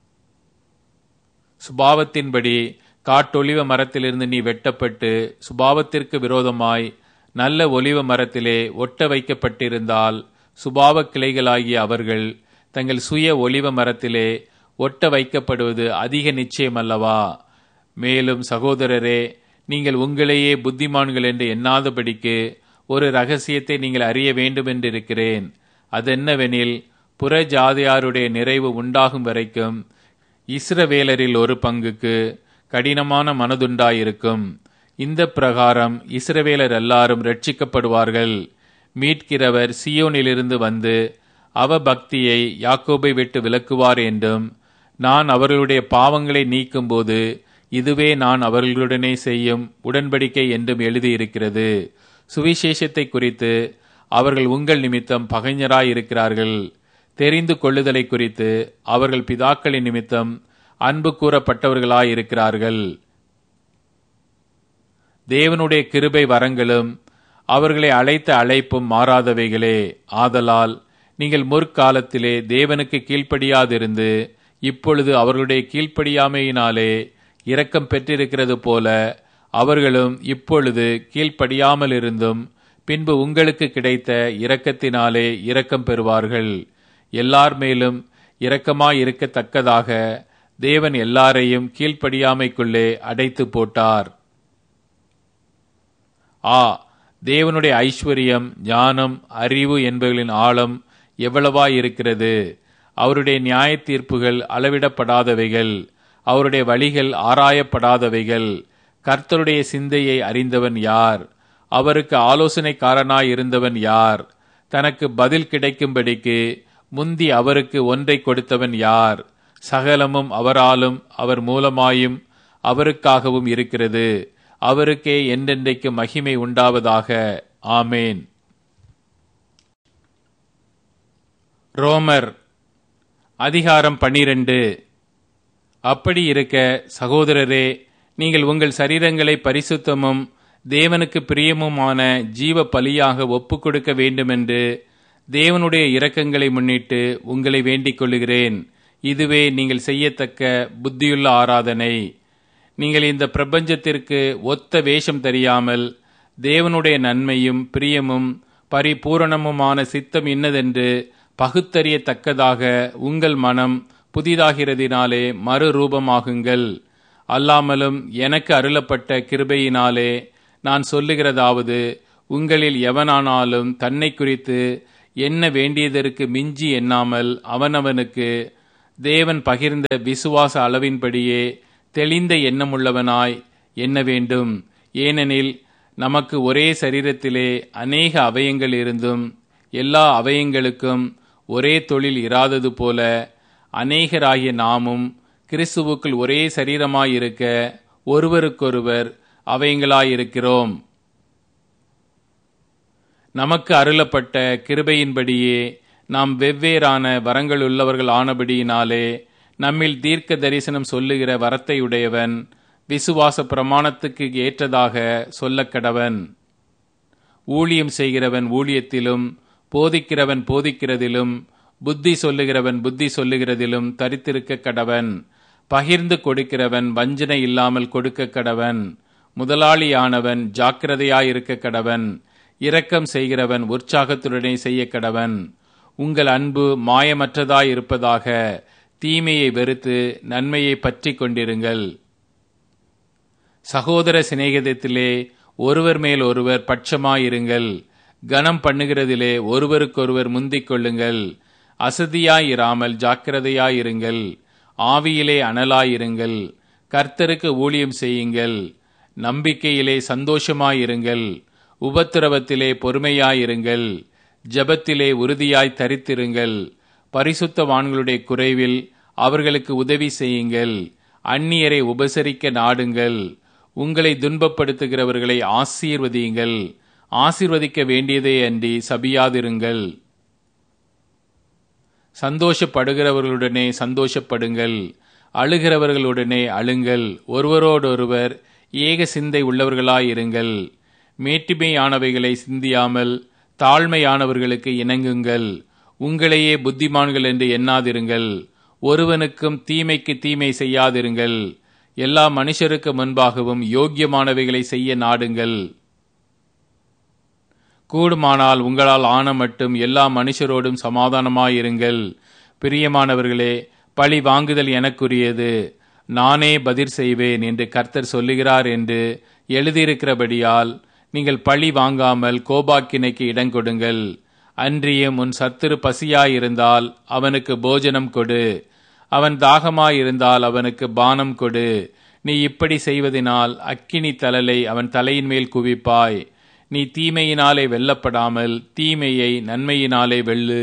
சுபாவத்தின்படி காட்டொலிவ மரத்திலிருந்து நீ வெட்டப்பட்டு சுபாவத்திற்கு விரோதமாய் நல்ல ஒலிவ மரத்திலே ஒட்ட வைக்கப்பட்டிருந்தால் சுபாவ கிளைகளாகிய அவர்கள் தங்கள் சுய ஒலிவ மரத்திலே ஒட்ட வைக்கப்படுவது அதிக நிச்சயமல்லவா? மேலும் சகோதரரே, நீங்கள் உங்களையே புத்திமான்கள் என்று எண்ணாதபடிக்கு ஒரு இரகசியத்தை நீங்கள் அறிய வேண்டும் என்றிருக்கிறேன். அதென்னவெனில், புற ஜாதியாருடைய நிறைவு உண்டாகும் வரைக்கும் இஸ்ரவேலரில் ஒரு பங்குக்கு கடினமான மனதுண்டாயிருக்கும். இந்த பிரகாரம் இஸ்ரவேலர் எல்லாரும் ரட்சிக்கப்படுவார்கள். மீட்கிறவர் சீயோனிலிருந்து வந்து அவபக்தியை யாக்கோபை விட்டு விலக்குவார் என்றும், நான் அவர்களுடைய பாவங்களை நீக்கும்போது இதுவே நான் அவர்களுடனே செய்யும் உடன்படிக்கை என்றும் எழுதியிருக்கிறது. சுவிசேஷத்தை குறித்து அவர்கள் உங்கள் நிமித்தம் பகைஞராயிருக்கிறார்கள். தெரிந்து கொள்ளுதலை குறித்து அவர்கள் பிதாக்களின் நிமித்தம் அன்பு கூறப்பட்டவர்களாயிருக்கிறார்கள். தேவனுடைய கிருபை வரங்களும் அவர்களை அழைத்த அழைப்பும் மாறாதவைகளே. ஆதலால் நீங்கள் முற்காலத்திலே தேவனுக்கு கீழ்ப்படியாதிருந்து இப்பொழுது அவர்களுடைய கீழ்ப்படியாமையினாலே இரக்கம் பெற்றிருக்கிறது போல அவர்களும் இப்பொழுது கீழ்ப்படியாமல் இருந்தும் பின்பு உங்களுக்கு கிடைத்த இரக்கத்தினாலே இரக்கம் பெறுவார்கள். எல்லார் மேலும் இரக்கமாயிருக்கத்தக்கதாக தேவன் எல்லாரையும் கீழ்ப்படியாமைக்குள்ளே அடைத்து போட்டார். தேவனுடைய ஐஸ்வர்யம், ஞானம், அறிவு என்பவர்களின் ஆழம் எவ்வளவாயிருக்கிறது! அவருடைய நியாய தீர்ப்புகள் அளவிடப்படாதவைகள், அவருடைய வழிகள் ஆராயப்படாதவைகள். கர்த்தருடைய சிந்தையை அறிந்தவன் யார்? அவருக்கு ஆலோசனைக்காரனாயிருந்தவன் யார்? தனக்கு பதில் கிடைக்கும்படிக்கு முந்தி அவருக்கு ஒன்றை கொடுத்தவன் யார்? சகலமும் அவராலும் அவர் மூலமாயும் அவருக்காகவும் இருக்கிறது. அவருக்கே என்றென்றைக்கு மகிமை உண்டாவதாக. ஆமேன். ரோமர் அதிகாரம் 12. அப்படி இருக்க சகோதரரே, நீங்கள் உங்கள் சரீரங்களை பரிசுத்தமும் தேவனுக்கு பிரியமுமான ஜீவ பலியாக ஒப்புக் கொடுக்க வேண்டுமென்று தேவனுடைய இரக்கங்களை முன்னிட்டு உங்களை வேண்டிக் கொள்ளுகிறேன். இதுவே நீங்கள் செய்யத்தக்க புத்தியுள்ள ஆராதனை. நீங்கள் இந்த பிரபஞ்சத்திற்கு ஒத்த வேஷம் தெரியாமல் தேவனுடைய நன்மையும் பிரியமும் பரிபூரணமுமான சித்தம் இன்னதென்று பகுத்தறியத்தக்கதாக உங்கள் மனம் புதிதாகிறதினாலே மறுரூபமாகுங்கள். அல்லாமலும் எனக்கு அருளப்பட்ட கிருபையினாலே நான் சொல்லுகிறதாவது, உங்களில் எவனானாலும் தன்னை குறித்து என்ன வேண்டியதற்கு மிஞ்சி எண்ணாமல் அவனவனுக்கு தேவன் பகிர்ந்த விசுவாச அளவின்படியே தெளிந்த எண்ணமுள்ளவனாய் எண்ண வேண்டும். ஏனெனில் நமக்கு ஒரே சரீரத்திலே அநேக அவயங்கள் இருந்தும் எல்லா அவயங்களுக்கும் ஒரே தொழில் இராதது போல அநேகராகிய நாமும் கிறிஸ்துவுக்குள் ஒரே சரீரமாயிருக்க ஒருவருக்கொருவர் அவயங்களாயிருக்கிறோம். நமக்கு அருளப்பட்ட கிருபையின்படியே நாம் வெவ்வேறான வரங்களுள்ளவர்கள் ஆனபடியினாலே நம்மில் தீர்க்க தரிசனம் சொல்லுகிற வரத்தையுடையவன் விசுவாச பிரமாணத்துக்கு ஏற்றதாக சொல்லக்கடவன். ஊழியம் செய்கிறவன் ஊழியத்திலும், போதிக்கிறவன் போதிக்கிறதிலும், புத்தி சொல்லுகிறவன் புத்தி சொல்லுகிறதிலும் தரித்திருக்க கடவன். பகிர்ந்து கொடுக்கிறவன் வஞ்சனை இல்லாமல் கொடுக்க கடவன். முதலாளியானவன் ஜாக்கிரதையாயிருக்க கடவன். இரக்கம் செய்கிறவன் உற்சாகத்துடனே செய்ய கடவன். உங்கள் அன்பு மாயமற்றதாயிருப்பதாக. தீமையை வெறுத்து நன்மையை பற்றி கொண்டிருங்கள். சகோதர சிநேகிதத்திலே ஒருவர் மேல் ஒருவர் பட்சமாயிருங்கள். கனம் பண்ணுகிறதிலே ஒருவருக்கொருவர் முந்திக் கொள்ளுங்கள். அசதியாயிராமல் ஜாக்கிரதையாயிருங்கள். ஆவியிலே அனலாயிருங்கள். கர்த்தருக்கு ஊழியம் செய்யுங்கள். நம்பிக்கையிலே சந்தோஷமாயிருங்கள். உபத்திரவத்திலே பொறுமையாயிருங்கள். ஜெபத்திலே உறுதியாய் தரித்திருங்கள். பரிசுத்தவான்களுடைய குறைவில் அவர்களுக்கு உதவி செய்யுங்கள். அந்நியரை உபசரிக்க நாடுங்கள். உங்களை துன்பப்படுத்துகிறவர்களை ஆசீர்வதியுங்கள். ஆசீர்வதிக்க வேண்டியதே அன்றி சபியாதிருங்கள். சந்தோஷப்படுகிறவர்களுடனே சந்தோஷப்படுங்கள். அழுகிறவர்களுடனே அழுங்கள். ஒருவரோடொருவர் ஏக சிந்தை உள்ளவர்களாயிருங்கள். மேட்டிமையானவைகளை சிந்தியாமல் தாழ்மையானவர்களுக்கு இணங்குங்கள். உங்களையே புத்திமான்கள் என்று எண்ணாதிருங்கள். ஒருவனுக்கும் தீமைக்கு தீமை செய்யாதிருங்கள். எல்லா மனுஷருக்கு முன்பாகவும் யோக்கியமானவைகளை செய்ய நாடுங்கள். கூடுமானால் உங்களால் ஆன மட்டும் எல்லா மனுஷரோடும் சமாதானமாயிருங்கள். பிரியமானவர்களே, பழி வாங்குதல் எனக்குரியது, நானே பதில் செய்வேன் என்று கர்த்தர் சொல்லுகிறார் என்று எழுதியிருக்கிறபடியால் நீங்கள் பழி வாங்காமல் கோபாக்கினைக்கு இடங்கொடுங்கள். அன்றியும் உன் சத்துரு பசியாயிருந்தால் அவனுக்கு போஜனம் கொடு. அவன் தாகமாயிருந்தால் அவனுக்கு பானம் கொடு. நீ இப்படி செய்வதனால் அக்கினி தழலை அவன் தலையின் மேல் குவிப்பாய். நீ தீமையினாலே வெல்லப்படாமல் தீமையை நன்மையினாலே வெல்லு.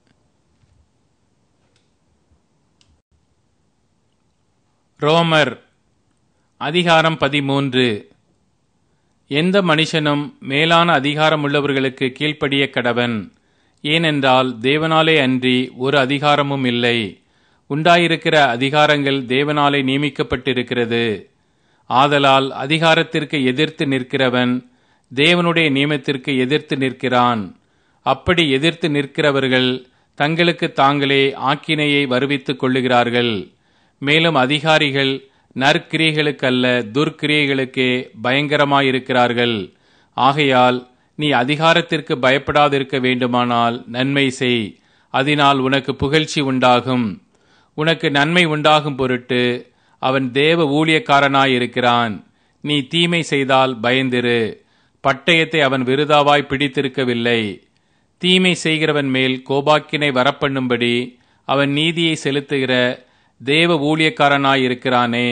ரோமர் அதிகாரம் 13. எந்த மனுஷனும் மேலான அதிகாரம் உள்ளவர்களுக்கு கீழ்ப்படிய கடவன். ஏனென்றால் தேவனாலே அன்றி ஒரு அதிகாரமும் இல்லை. உண்டாயிருக்கிற அதிகாரங்கள் தேவனாலே நியமிக்கப்பட்டிருக்கிறது. ஆதலால் அதிகாரத்திற்கு எதிர்த்து நிற்கிறவன் தேவனுடைய நியமத்திற்கு எதிர்த்து நிற்கிறான். அப்படி எதிர்த்து நிற்கிறவர்கள் தங்களுக்கு தாங்களே ஆக்கினையை வருவித்துக் கொள்ளுகிறார்கள். மேலும் அதிகாரிகள் நற்கிரியைகளுக்கல்ல துர்க்கிரியைகளுக்கே பயங்கரமாயிருக்கிறார்கள். ஆகையால் நீ அதிகாரத்திற்கு பயப்படாதிருக்க வேண்டுமானால் நன்மை செய். அதனால் உனக்கு புகழ்ச்சி உண்டாகும். உனக்கு நன்மை உண்டாகும் பொருட்டு அவன் தேவ ஊழியக்காரனாயிருக்கிறான். நீ தீமை செய்தால் பயந்திரு. பட்டயத்தை அவன் விருதாவாய் பிடித்திருக்கவில்லை. தீமை செய்கிறவன் மேல் கோபாக்கினை வரப்பண்ணும்படி அவன் நீதியை செலுத்துகிற தேவ ஊழியக்காரனாயிருக்கிறானே.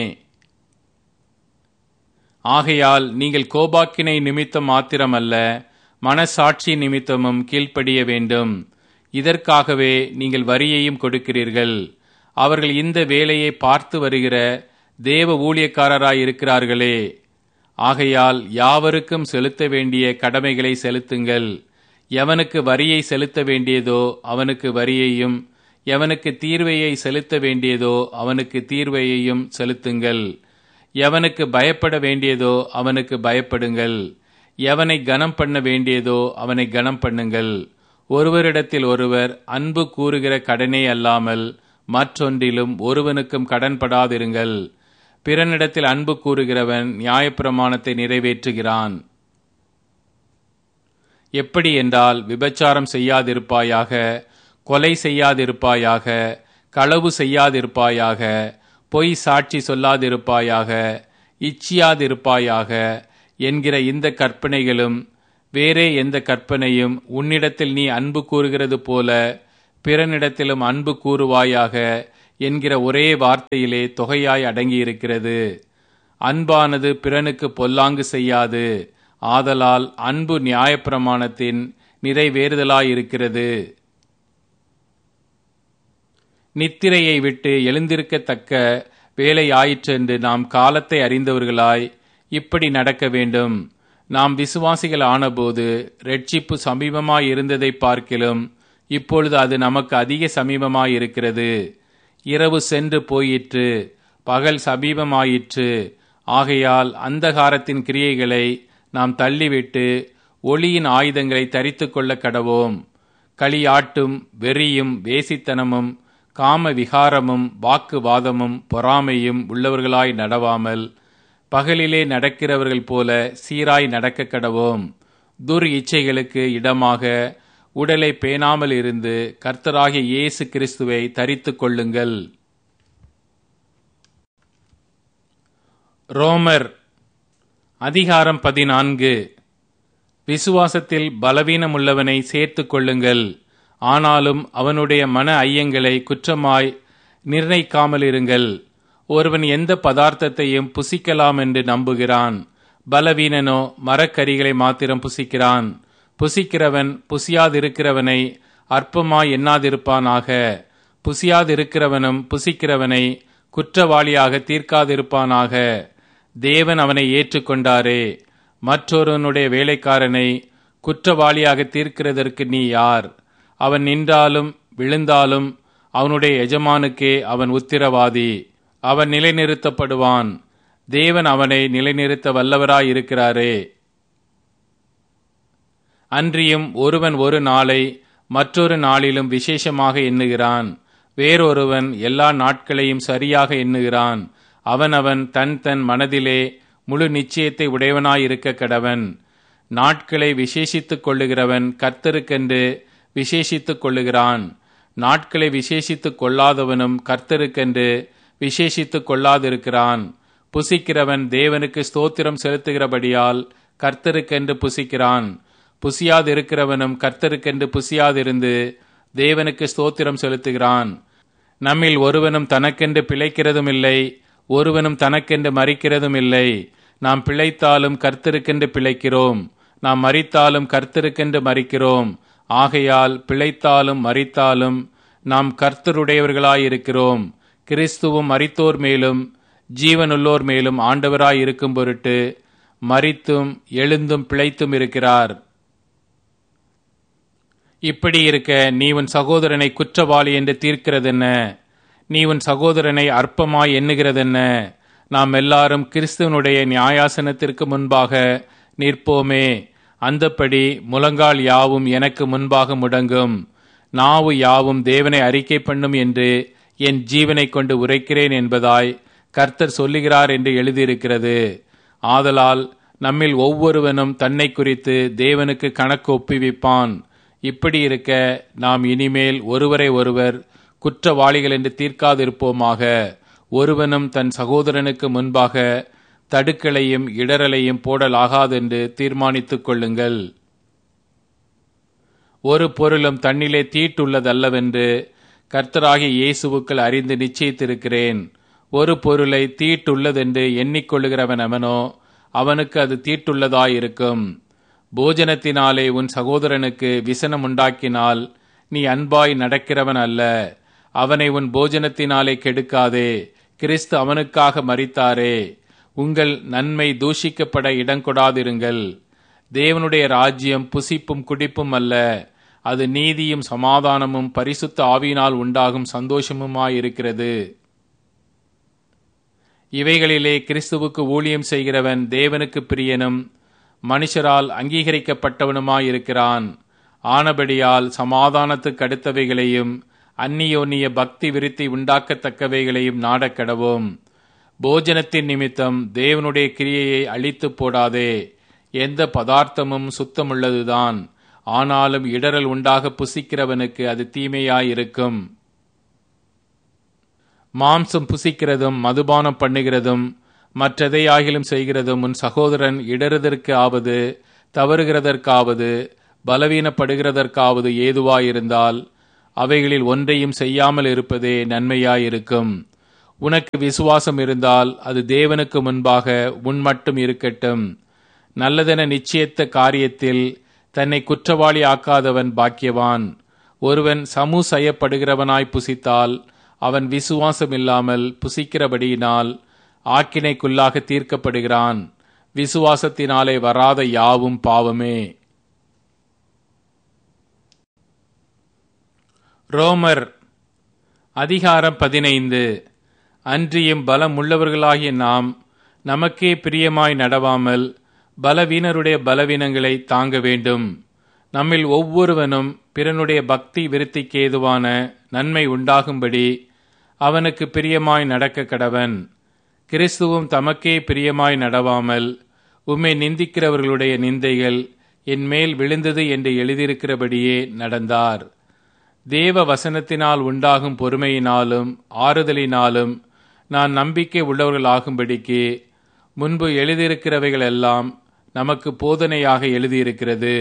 ஆகையால் நீங்கள் கோபாக்கினை நிமித்தம் மாத்திரமல்ல, மனசாட்சி நிமித்தமும் கீழ்ப்படிய வேண்டும். இதற்காகவே நீங்கள் வரியையும் கொடுக்கிறீர்கள். அவர்கள் இந்த வேலையை பார்த்து வருகிற தேவ ஊழியக்காரராயிருக்கிறார்களே. ஆகையால் யாவருக்கும் செலுத்த வேண்டிய கடமைகளை செலுத்துங்கள். எவனுக்கு வரியை செலுத்த வேண்டியதோ அவனுக்கு வரியையும், எவனுக்கு தீர்வையை செலுத்த வேண்டியதோ அவனுக்கு தீர்வையையும் செலுத்துங்கள். எவனுக்கு பயப்பட வேண்டியதோ அவனுக்கு பயப்படுங்கள். எவனை கனம் பண்ண வேண்டியதோ அவனை கனம் பண்ணுங்கள். ஒருவரிடத்தில் ஒருவர் அன்பு கூறுகிற கடனே அல்லாமல் மற்றொன்றிலும் ஒருவனுக்கும் கடன்படாதிருங்கள். பிறனிடத்தில் அன்பு கூறுகிறவன் நியாயப்பிரமாணத்தை நிறைவேற்றுகிறான். எப்படி என்றால், விபச்சாரம் செய்யாதிருப்பாயாக, கொலை செய்யாதிருப்பாயாக, களவு செய்யாதிருப்பாயாக, பொய் சாட்சி சொல்லாதிருப்பாயாக, இச்சியாதிருப்பாயாக என்கிற இந்த கற்பனைகளும், வேறே எந்த கற்பனையும், உன்னிடத்தில் நீ அன்பு கூறுகிறது போல பிறனிடத்திலும் அன்பு கூறுவாயாக என்கிற ஒரே வார்த்தையிலே தொகையாய் அடங்கியிருக்கிறது. அன்பானது பிறனுக்கு பொல்லாங்கு செய்யாது, ஆதலால் அன்பு நியாயப்பிரமாணத்தின் நிறைவேறுதலாயிருக்கிறது. நித்திரையை விட்டு எழுந்திருக்கத்தக்க வேலையாயிற்றென்று நாம் காலத்தை அறிந்தவர்களாய் இப்படி நடக்க வேண்டும். நாம் விசுவாசிகள் ஆனபோது இரட்சிப்பு சமீபமாயிருந்ததை பார்க்கிலும் இப்பொழுது அது நமக்கு அதிக சமீபமாயிருக்கிறது. இரவு சென்று போயிற்று, பகல் சமீபமாயிற்று. ஆகையால் அந்தகாரத்தின் கிரியைகளை நாம் தள்ளிவிட்டு ஒளியின் ஆயுதங்களை தரித்து கொள்ள கடவோம். களியாட்டும் வெறியும் வேசித்தனமும் காம விகாரமும் வாக்குவாதமும் பொறாமையும் உள்ளவர்களாய் நடவாமல் பகலிலே நடக்கிறவர்கள் போல சீராய் நடக்க கடவோம். துர் இச்சைகளுக்கு இடமாக உடலை பேணாமல் இருந்து கர்த்தராகிய இயேசு கிறிஸ்துவை தரித்து கொள்ளுங்கள். ரோமர் அதிகாரம் 14. விசுவாசத்தில் பலவீனமுள்ளவனை சேர்த்து கொள்ளுங்கள். ஆனாலும் அவனுடைய மன ஐயங்களை குற்றமாய் நிர்ணயிக்காமல் இருங்கள். ஒருவன் எந்த பதார்த்தத்தையும் புசிக்கலாம் என்று நம்புகிறான். பலவீனனோ மரக்கரிகளை மாத்திரம் புசிக்கிறான். புசிக்கிறவன் புசியாதிருக்கிறவனை அற்பமாய் எண்ணாதிருப்பானாக. புசியாதிருக்கிறவனும் புசிக்கிறவனை குற்றவாளியாக தீர்க்காதிருப்பானாக. தேவன் அவனை ஏற்றுக்கொண்டாரே. மற்றொருவனுடைய வேலைக்காரனை குற்றவாளியாக தீர்க்கிறதற்கு நீ யார்? அவன் நின்றாலும் விழுந்தாலும் அவனுடைய எஜமானுக்கே அவன் உத்திரவாதி. அவன் நிலைநிறுத்தப்படுவான். தேவன் அவனை நிலைநிறுத்த வல்லவராயிருக்கிறாரே. அன்றியும் ஒருவன் ஒரு நாளை மற்றொரு நாளிலும் விசேஷமாக எண்ணுகிறான். வேறொருவன் எல்லா நாட்களையும் சரியாக எண்ணுகிறான். அவனவன் தன் தன் மனதிலே முழு நிச்சயத்தை உடையவனாயிருக்க கடவன். நாட்களை விசேஷித்துக் கொள்ளுகிறவன் கர்த்தருக்கென்று விசேஷித்துக் கொள்ளுகிறான். நாட்களை விசேஷித்துக் கொள்ளாதவனும் கர்த்தருக்கென்று விசேஷித்துக் கொள்ளாதிருக்கிறான். புசிக்கிறவன் தேவனுக்கு ஸ்தோத்திரம் செலுத்துகிறபடியால் கர்த்தருக்கென்று புசிக்கிறான். புசியாதிருக்கிறவனும் கர்த்தருக்கென்று புசியாதிருந்து தேவனுக்கு ஸ்தோத்திரம் செலுத்துகிறான். நம்மில் ஒருவனும் தனக்கென்று பிழைக்கிறதும் இல்லை, ஒருவனும் தனக்கென்று மரிக்கிறதும் இல்லை. நாம் பிழைத்தாலும் கர்த்தருக்கென்று பிழைக்கிறோம், நாம் மரித்தாலும் கர்த்தருக்கென்று மரிக்கிறோம். ஆகையால் பிழைத்தாலும் மரித்தாலும் நாம் கர்த்தருடையவர்களாயிருக்கிறோம். கிறிஸ்துவும் மரித்தோர் மேலும் ஜீவனுள்ளோர் மேலும் ஆண்டவராயிருக்கும் பொருட்டு மரித்தும் எழுந்தும் பிழைத்தும் இருக்கிறார். இப்படி இருக்க நீ உன் சகோதரனை குற்றவாளி என்று தீர்க்கிறதென்ன? நீ உன் சகோதரனை அற்பமாய் எண்ணுகிறதென்ன? நாம் எல்லாரும் கிறிஸ்துவனுடைய நியாயாசனத்திற்கு முன்பாக நிற்போமே. அந்தப்படி முழங்கால் யாவும் எனக்கு முன்பாக முடங்கும், நாவு யாவும் தேவனை அறிக்கை பண்ணும் என்று என் ஜீவனை கொண்டு உரைக்கிறேன் என்பதாய் கர்த்தர் சொல்லுகிறார் என்று எழுதியிருக்கிறது. ஆதலால் நம்மில் ஒவ்வொருவனும் தன்னை குறித்து தேவனுக்கு கணக்கு ஒப்புவிப்பான். இப்படி இருக்க நாம் இனிமேல் ஒருவரை ஒருவர் குற்றவாளிகள் என்று தீர்க்காதிருப்போமாக. ஒருவனும் தன் சகோதரனுக்கு முன்பாக தடுக்கலையும் இடரலையும் போடலாகாதென்று தீர்மானித்துக் கொள்ளுங்கள். ஒரு பொருளும் தன்னிலே தீட்டுள்ளதல்லவென்று கர்த்தராகிய இயேசுவுக்குள் அறிந்து நிச்சயித்திருக்கிறேன். ஒரு பொருளை தீட்டுள்ளதென்று எண்ணிக்கொள்ளுகிறவன் அவனோ அவனுக்கு அது தீட்டுள்ளதாயிருக்கும். போஜனத்தினாலே உன் சகோதரனுக்கு விசனம் உண்டாக்கினால் நீ அன்பாய் நடக்கிறவன் அல்ல. அவனை உன் போஜனத்தினாலே கெடுக்காதே. கிறிஸ்து அவனுக்காக மரித்தாரே. உங்கள் நன்மை தூஷிக்கப்பட இடங்கொடாதிருங்கள். தேவனுடைய ராஜ்யம் புசிப்பும் குடிப்பும் அல்ல, அது நீதியும் சமாதானமும் பரிசுத்த ஆவியினால் உண்டாகும் சந்தோஷமுமாயிருக்கிறது. இவைகளிலே கிறிஸ்துவுக்கு ஊழியம் செய்கிறவன் தேவனுக்கு பிரியனும் மனுஷரால் அங்கீகரிக்கப்பட்டவனுமாயிருக்கிறான். ஆனபடியால் சமாதானத்துக்கு அடுத்தவைகளையும் அந்நியோன்னிய பக்தி விருத்தி உண்டாக்கத்தக்கவைகளையும் நாடக்கடவோம். போஜனத்தின் நிமித்தம் தேவனுடைய கிரியையை அழித்து போடாதே. எந்த பதார்த்தமும் சுத்தமுள்ளதுதான், ஆனாலும் இடரல் உண்டாக புசிக்கிறவனுக்கு அது தீமையாயிருக்கும். மாம்சம் புசிக்கிறதும் மதுபானம் பண்ணுகிறதும் மற்றெதையாகிலும் செய்கிறதும் உன் சகோதரன் இடறுதற்கு ஆவது தவறுகிறதற்காவது பலவீனப்படுகிறதற்காவது ஏதுவாயிருந்தால் அவைகளில் ஒன்றையும் செய்யாமல் இருப்பதே நன்மையாயிருக்கும். உனக்கு விசுவாசம் இருந்தால் அது தேவனுக்கு முன்பாக உன் மட்டும் இருக்கட்டும். நல்லதென நிச்சயித்த காரியத்தில் தன்னை குற்றவாளி ஆக்காதவன் பாக்கியவான். ஒருவன் சமூசயப்படுகிறவனாய் புசித்தால் அவன் விசுவாசம் இல்லாமல் புசிக்கிறபடியினால் ஆக்கினைக்குள்ளாக தீர்க்கப்படுகிறான். விசுவாசத்தினாலே வராத யாவும் பாவமே. ரோமர் அதிகாரம் 15. அன்றியும் பலம் உள்ளவர்களாகிய நாம் நமக்கே பிரியமாய் நடவாமல் பலவீனருடைய பலவீனங்களை தாங்க வேண்டும். நம்மில் ஒவ்வொருவனும் பிறனுடைய பக்தி விருத்திக்கு ஏதுவான நன்மை உண்டாகும்படி அவனுக்கு பிரியமாய் நடக்க கடவன். கிறிஸ்துவும் தமக்கே பிரியமாய் நடவாமல் உம்மை நிந்திக்கிறவர்களுடைய நிந்தைகள் என் மேல் விழுந்தது என்று எழுதியிருக்கிறபடியே நடந்தார். தேவ வசனத்தினால் உண்டாகும் பொறுமையினாலும் ஆறுதலினாலும் நான் நம்பிக்கை உள்ளவர்களாகும்படிக்கு முன்பு எழுதியிருக்கிறவைகள் எல்லாம் நமக்கு போதனையாக எழுதியிருக்கிறது.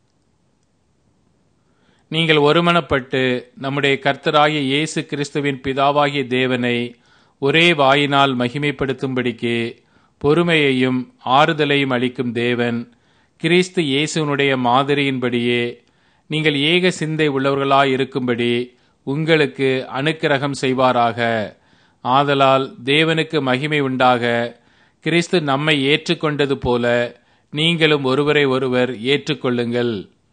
நீங்கள் ஒருமனப்பட்டு நம்முடைய கர்த்தராகிய இயேசு கிறிஸ்துவின் பிதாவாகிய தேவனை ஒரே வாயினால் மகிமைப்படுத்தும்படிக்கு பொறுமையையும் ஆறுதலையும் அளிக்கும் தேவன் கிறிஸ்து இயேசுனுடைய மாதிரியின்படியே நீங்கள் ஏக சிந்தை உள்ளவர்களாயிருக்கும்படி உங்களுக்கு அனுக்கிரகம் செய்வாராக. ஆதலால் தேவனுக்கு மகிமை உண்டாக, கிறிஸ்து நம்மை ஏற்றுக்கொண்டது போல நீங்களும் ஒருவரை ஒருவர் ஏற்றுக்கொள்ளுங்கள்.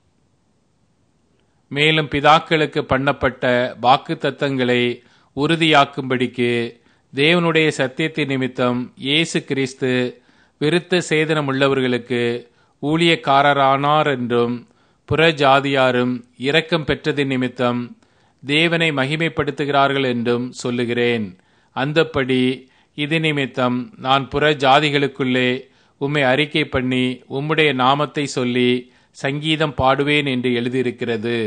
மேலும் பிதாக்களுக்கு பண்ணப்பட்ட வாக்குத்தத்தங்களை உறுதியாக்கும்படிக்கு தேவனுடைய சத்தியத்தின் நிமித்தம் இயேசு கிறிஸ்து விருத்த சேதனம் உள்ளவர்களுக்கு ஊழியக்காரரானார் என்றும் புறஜாதியாரும் இரக்கம் பெற்றதின் நிமித்தம் தேவனை மகிமைப்படுத்துகிறார்கள் என்றும் சொல்லுகிறேன். அந்தப்படி இது நிமித்தம் நான் புறஜாதிகளுக்குள்ளே உம்மை அறிக்கை பண்ணி உம்முடைய நாமத்தை சொல்லி சங்கீதம் பாடுவேன் என்று எழுதியிருக்கிறது.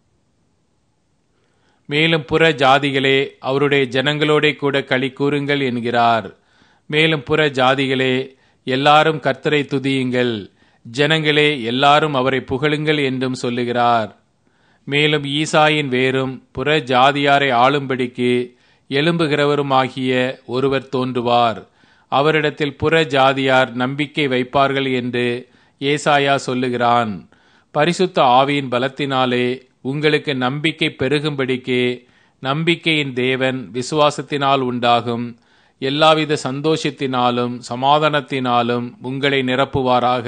மேலும் புற ஜாதிகளே அவருடைய ஜனங்களோட கூட களி கூறுங்கள் என்கிறார். மேலும் புற ஜாதிகளே எல்லாரும் கர்த்தரை துதியுங்கள், ஜனங்களே எல்லாரும் அவரை புகழுங்கள் என்றும் சொல்லுகிறார். மேலும் ஈசாயின் வேரும் புற ஜாதியாரை ஆளும்படிக்கு எழும்புகிறவருமாகிய ஒருவர் தோன்றுவார். அவரிடத்தில் புற ஜாதியார் நம்பிக்கை வைப்பார்கள் என்று ஏசாயா சொல்லுகிறான். பரிசுத்த ஆவியின் பலத்தினாலே உங்களுக்கு நம்பிக்கை பெருகும்படிக்கு நம்பிக்கையின் தேவன் விசுவாசத்தினால் உண்டாகும் எல்லாவித சந்தோஷத்தினாலும் சமாதானத்தினாலும் உங்களை நிரப்புவாராக.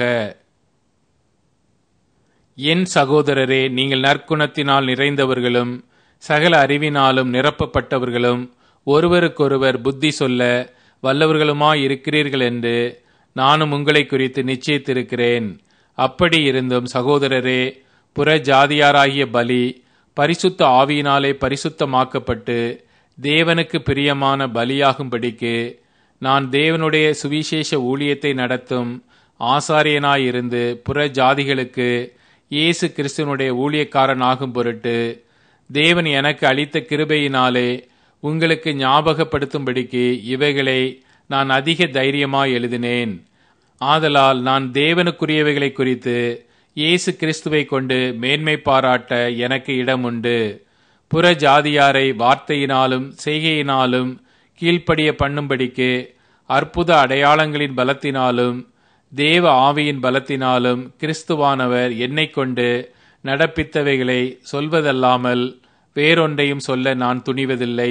என் சகோதரரே, நீங்கள் நற்குணத்தினால் நிறைந்தவர்களும் சகல அறிவினாலும் நிரப்பப்பட்டவர்களும் ஒருவருக்கொருவர் புத்தி சொல்ல வல்லவர்களுமாயிருக்கிறீர்கள் என்று நானும் உங்களை குறித்து நிச்சயித்திருக்கிறேன். அப்படி இருந்தும் சகோதரரே, புற ஜாதியாராகிய பலி பரிசுத்த ஆவியினாலே பரிசுத்தமாக்கப்பட்டு தேவனுக்கு பிரியமான பலியாகும்படிக்கு நான் தேவனுடைய சுவிசேஷ ஊழியத்தை நடத்தும் ஆசாரியனாயிருந்து புற ஜாதிகளுக்கு இயேசு கிறிஸ்துவனுடைய ஊழியக்காரன் ஆகும் பொருட்டு தேவன் எனக்கு அளித்த கிருபையினாலே உங்களுக்கு ஞாபகப்படுத்தும்படிக்கு இவைகளை நான் அதிக தைரியமாய் எழுதினேன். ஆதலால் நான் தேவனுக்குரியவைகளை குறித்து இயேசு கிறிஸ்துவை கொண்டு மேன்மை பாராட்ட எனக்கு இடம் உண்டு. புற ஜாதியாரை வார்த்தையினாலும் செய்கையினாலும் கீழ்ப்படிய பண்ணும்படிக்கு அற்புத அடையாளங்களின் பலத்தினாலும் தேவ ஆவியின் பலத்தினாலும் கிறிஸ்துவானவர் என்னை கொண்டு நடப்பித்தவைகளை சொல்வதல்லாமல் வேறொன்றையும் சொல்ல நான் துணிவதில்லை.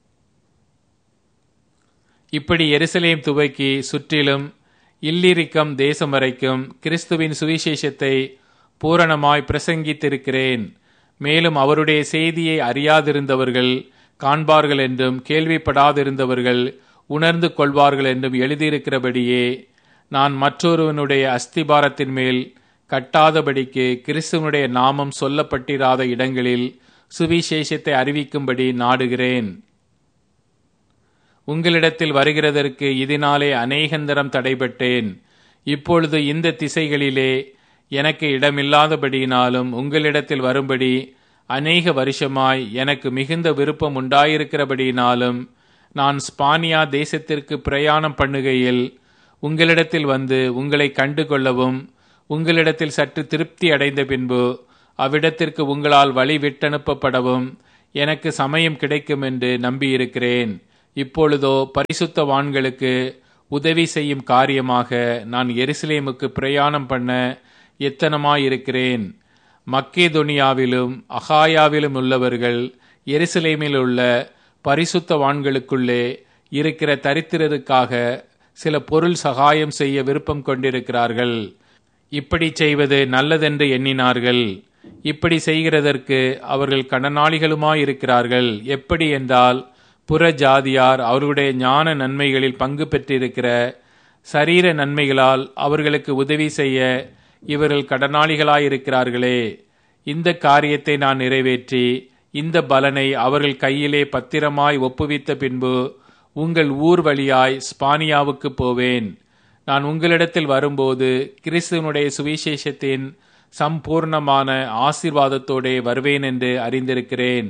இப்படி எருசலேம் துவக்கி சுற்றிலும் இல்லிரிக்கம் தேசம் வரைக்கும் கிறிஸ்துவின் சுவிசேஷத்தை பூரணமாய் பிரசங்கித்திருக்கிறேன். மேலும் அவருடைய செய்தியை அறியாதிருந்தவர்கள் காண்பார்கள் என்றும் கேள்விப்படாதிருந்தவர்கள் உணர்ந்து கொள்வார்கள் என்றும் எழுதியிருக்கிறபடியே நான் மற்றொருவனுடைய அஸ்திபாரத்தின் மேல் கட்டாதபடிக்கு கிறிஸ்துவனுடைய நாமம் சொல்லப்பட்டிராத இடங்களில் சுவிசேஷத்தை அறிவிக்கும்படி நாடுகிறேன். உங்களிடத்தில் வருகிறதற்கு இதனாலே அநேகந்தரம் தடைபட்டேன். இப்பொழுது இந்த திசைகளிலே எனக்கு இடமில்லாதபடியினாலும் உங்களிடத்தில் வரும்படி அநேக வருஷமாய் எனக்கு மிகுந்த விருப்பம் உண்டாயிருக்கிறபடியினாலும் நான் ஸ்பானியா தேசத்திற்கு பிரயாணம் பண்ணுகையில் உங்களிடத்தில் வந்து உங்களை கண்டு கொள்ளவும் உங்களிடத்தில் சற்று திருப்தி அடைந்த பின்பு அவ்விடத்திற்கு உங்களால் வழி விட்டனுப்பப்படவும் எனக்கு சமயம் கிடைக்கும் என்று நம்பியிருக்கிறேன். இப்பொழுதோ பரிசுத்தவான்களுக்கு உதவி செய்யும் காரியமாக நான் எருசலேமுக்கு பிரயாணம் பண்ண எத்தனமாயிருக்கிறேன். மக்கேதொனியாவிலும் அகாயாவிலும் உள்ளவர்கள் எருசலேமில் உள்ள பரிசுத்தவான்களுக்குள்ளே இருக்கிற தரித்திரருக்காக சில பொருள் சகாயம் செய்ய விருப்பம் கொண்டிருக்கிறார்கள். இப்படி செய்வது நல்லதென்று எண்ணினார்கள். இப்படி செய்கிறதற்கு அவர்கள் கடனாளிகளுமாயிருக்கிறார்கள். எப்படி என்றால், புற ஜாதியார் அவர்களுடைய ஞான நன்மைகளில் பங்கு பெற்றிருக்கிற சரீர நன்மைகளால் அவர்களுக்கு உதவி செய்ய இவர்கள் கடனாளிகளாயிருக்கிறார்களே. இந்த காரியத்தை நான் நிறைவேற்றி இந்த பலனை அவர்கள் கையிலே பத்திரமாய் ஒப்புவித்த பின்பு உங்கள் ஊர் வழியாய் ஸ்பானியாவுக்கு போவேன். நான் உங்களிடத்தில் வரும்போது கிறிஸ்துவனுடைய சுவிசேஷத்தின் சம்பூர்ணமான ஆசீர்வாதத்தோடே வருவேன் என்று அறிந்திருக்கிறேன்.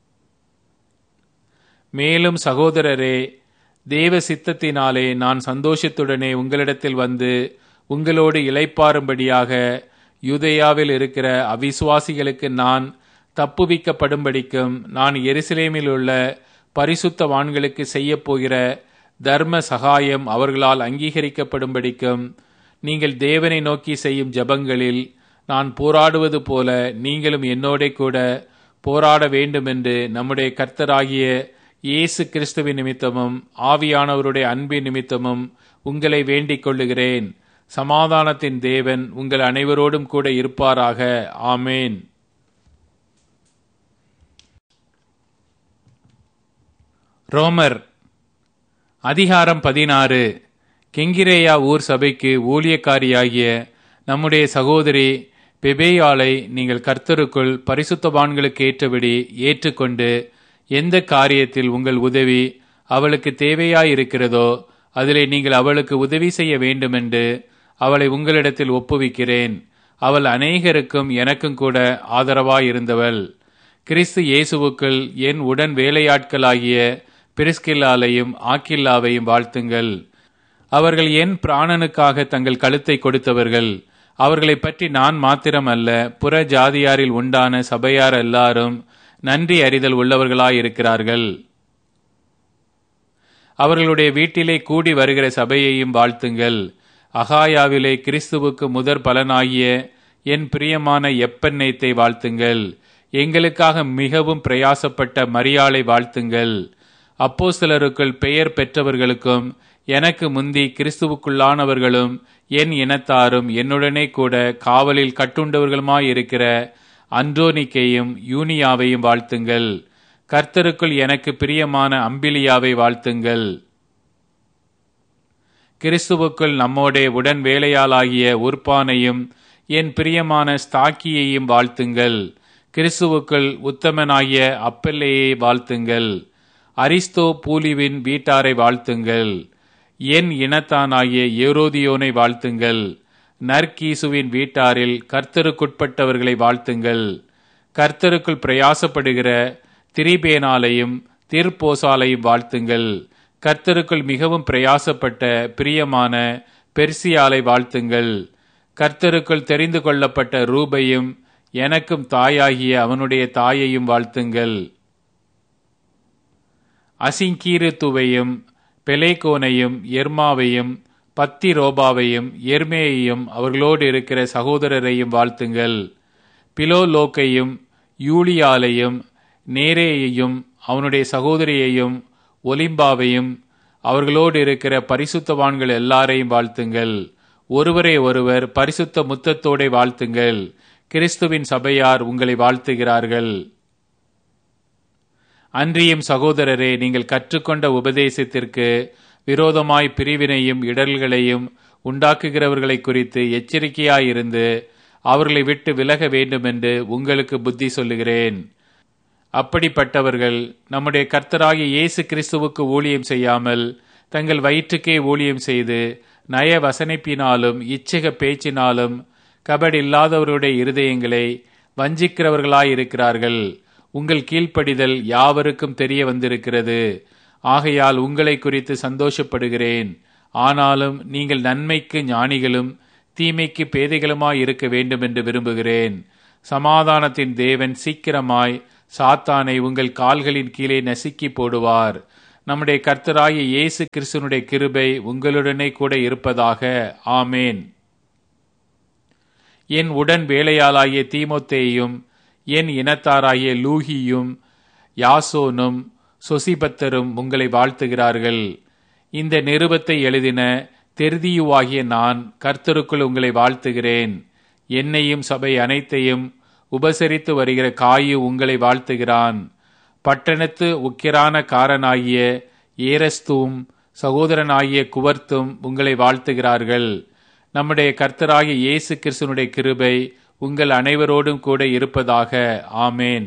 மேலும் சகோதரரே, தேவ சித்தத்தினாலே நான் சந்தோஷத்துடனே உங்களிடத்தில் வந்து உங்களோடு இளைப்பாறும்படியாக யூதேயாவில் இருக்கிற அவிசுவாசிகளுக்கு நான் தப்புவிக்கப்படும்படிக்கும் நான் எருசலேமில் உள்ள பரிசுத்தவான்களுக்கு செய்யப் போகிற தர்ம சகாயம் அவர்களால் அங்கீகரிக்கப்படும்படிக்கும் நீங்கள் தேவனை நோக்கி செய்யும் ஜெபங்களில் நான் போராடுவது போல நீங்களும் என்னோட கூட போராட வேண்டுமென்று நம்முடைய கர்த்தராகிய இயேசு கிறிஸ்துவின் நிமித்தமும் ஆவியானவருடைய அன்பின் நிமித்தமும் உங்களை வேண்டிக் கொள்ளுகிறேன். சமாதானத்தின் தேவன் உங்கள் அனைவரோடும் கூட இருப்பாராக. ஆமேன். ரோமர் அதிகாரம் 16. கெங்கிரேயா ஊர் சபைக்கு ஊழியக்காரியாகிய நம்முடைய சகோதரி பெபேயாளை நீங்கள் கர்த்தருக்குள் பரிசுத்தவான்களுக்கு ஏற்றபடி ஏற்றுக்கொண்டு எந்த காரியத்தில் உங்கள் உதவி அவளுக்கு தேவையாயிருக்கிறதோ அதிலே நீங்கள் அவளுக்கு உதவி செய்ய வேண்டுமென்று அவளை உங்களிடத்தில் ஒப்புவிக்கிறேன். அவள் அநேகருக்கும் எனக்கும் கூட ஆதரவாயிருந்தவள். கிறிஸ்து இயேசுவுக்குள் என் உடன் வேலையாட்களாகிய பிரிஸ்கில்லாலையும் ஆக்கில்லாவையும் வாழ்த்துங்கள். அவர்கள் என் பிராணனுக்காக தங்கள் கழுத்தை கொடுத்தவர்கள். அவர்களை பற்றி நான் மாத்திரம் அல்ல, புற ஜாதியாரில் உண்டான சபையார் எல்லாரும் நன்றி அறிதல் உள்ளவர்களாயிருக்கிறார்கள். அவர்களுடைய வீட்டிலே கூடி வருகிற சபையையும் வாழ்த்துங்கள். அகாயாவிலே கிறிஸ்துவுக்கு முதற் பலனாகிய என் பிரியமான எப்பெண்ணெய்த்தை வாழ்த்துங்கள். எங்களுக்காக மிகவும் பிரயாசப்பட்ட மரியாளை வாழ்த்துங்கள். அப்போஸ்தலருக்குள் பெயர் பெற்றவர்களுக்கும் எனக்கு முந்தி கிறிஸ்துவுக்குள்ளானவர்களும் என் இனத்தாரும் என்னுடனே கூட காவலில் கட்டுண்டவர்களுமாயிருக்கிற அன்றோனிக்கையும் யூனியாவையும் வாழ்த்துங்கள். கர்த்தருக்குள் எனக்கு பிரியமான அம்பிலியாவை வாழ்த்துங்கள். கிறிஸ்துவுக்குள் நம்மோடே உடன் வேலையாளாகிய உர்பானையும் என் பிரியமான ஸ்தாக்கியையும் வாழ்த்துங்கள். கிறிஸ்துவுக்குள் உத்தமனாகிய அப்பல்லையை வாழ்த்துங்கள். அரிஸ்தோ பூலிவின் வீட்டாரை வாழ்த்துங்கள். என் இனத்தானாகிய ஏரோதியோனை வாழ்த்துங்கள். நற்கீசுவின் வீட்டாரில் கர்த்தருக்குட்பட்டவர்களை வாழ்த்துங்கள். கர்த்தருக்குள் பிரயாசப்படுகிற திரிபேனாலையும் திர்போசாலையும் வாழ்த்துங்கள். கர்த்தருக்குள் மிகவும் பிரயாசப்பட்ட பிரியமான பெர்சியாலை வாழ்த்துங்கள். கர்த்தருக்குள் தெரிந்து கொள்ளப்பட்ட ரூபையும் எனக்கும் தாயாகிய அவனுடைய தாயையும் வாழ்த்துங்கள். அசிங்கீருத்துவையும் பெலேகோனையும் எர்மாவையும் பத்திரோபாவையும் எர்மேயையும் அவர்களோடு இருக்கிற சகோதரரையும் வாழ்த்துங்கள். பிலோலோக்கையும் யூலியாலையும் நேரேயையும் அவனுடைய சகோதரியையும் ஒலிம்பாவையும் அவர்களோடு இருக்கிற பரிசுத்தவான்கள் எல்லாரையும் வாழ்த்துங்கள். ஒருவரை ஒருவர் பரிசுத்த முத்தத்தோടെ வாழ்த்துங்கள். கிறிஸ்துவின் சபையார் உங்களை வாழ்த்துகிறார்கள். அன்றியும் சகோதரரே, நீங்கள் கற்றுக்கொண்ட உபதேசத்திற்கு விரோதமாய் பிரிவினையும் இடர்களையும் உண்டாக்குகிறவர்களை குறித்து எச்சரிக்கையாயிருந்து அவர்களை விட்டு விலக வேண்டுமென்று உங்களுக்கு புத்தி சொல்லுகிறேன். அப்படிப்பட்டவர்கள் நம்முடைய கர்த்தராகிய இயேசு கிறிஸ்துவுக்கு ஊழியம் செய்யாமல் தங்கள் வயிற்றுக்கே ஊழியம் செய்து நய வசனிப்பினாலும் இச்சக பேச்சினாலும் கபடில்லாதவருடைய இருதயங்களை வஞ்சிக்கிறவர்களாயிருக்கிறார்கள். உங்கள் கீழ்ப்படிதல் யாவருக்கும் தெரிய வந்திருக்கிறது. ஆகையால் உங்களை குறித்து சந்தோஷப்படுகிறேன். ஆனாலும் நீங்கள் நன்மைக்கு ஞானிகளும் தீமைக்கு பேதைகளுமாய் இருக்க வேண்டும் என்று விரும்புகிறேன். சமாதானத்தின் தேவன் சீக்கிரமாய் சாத்தானை உங்கள் கால்களின் கீழே நசுக்கி போடுவார். நம்முடைய கர்த்தராகிய இயேசு கிறிஸ்துவினுடைய கிருபை உங்களுடனே கூட இருப்பதாக. ஆமேன். என் உடன் வேலையாளாகிய தீமோத்தேயும் என் இனத்தாராகிய லூகியும் யாசோனும் சொசிபத்தரும் உங்களை வாழ்த்துகிறார்கள். இந்த நிருபத்தை எழுதின தெர்தியுவாகிய நான் கர்த்தருக்குள் உங்களை வாழ்த்துகிறேன். என்னையும் சபை அனைத்தையும் உபசரித்து வருகிற காயு உங்களை வாழ்த்துகிறான். பட்டணத்து உக்கிரான காரனாகிய ஏரஸ்தும் சகோதரனாகிய குவர்த்தும் உங்களை வாழ்த்துகிறார்கள். நம்முடைய கர்த்தராகிய இயேசு கிறிஸ்துவினுடைய கிருபை உங்கள் அனைவரோடும் கூட இருப்பதாக. ஆமேன்.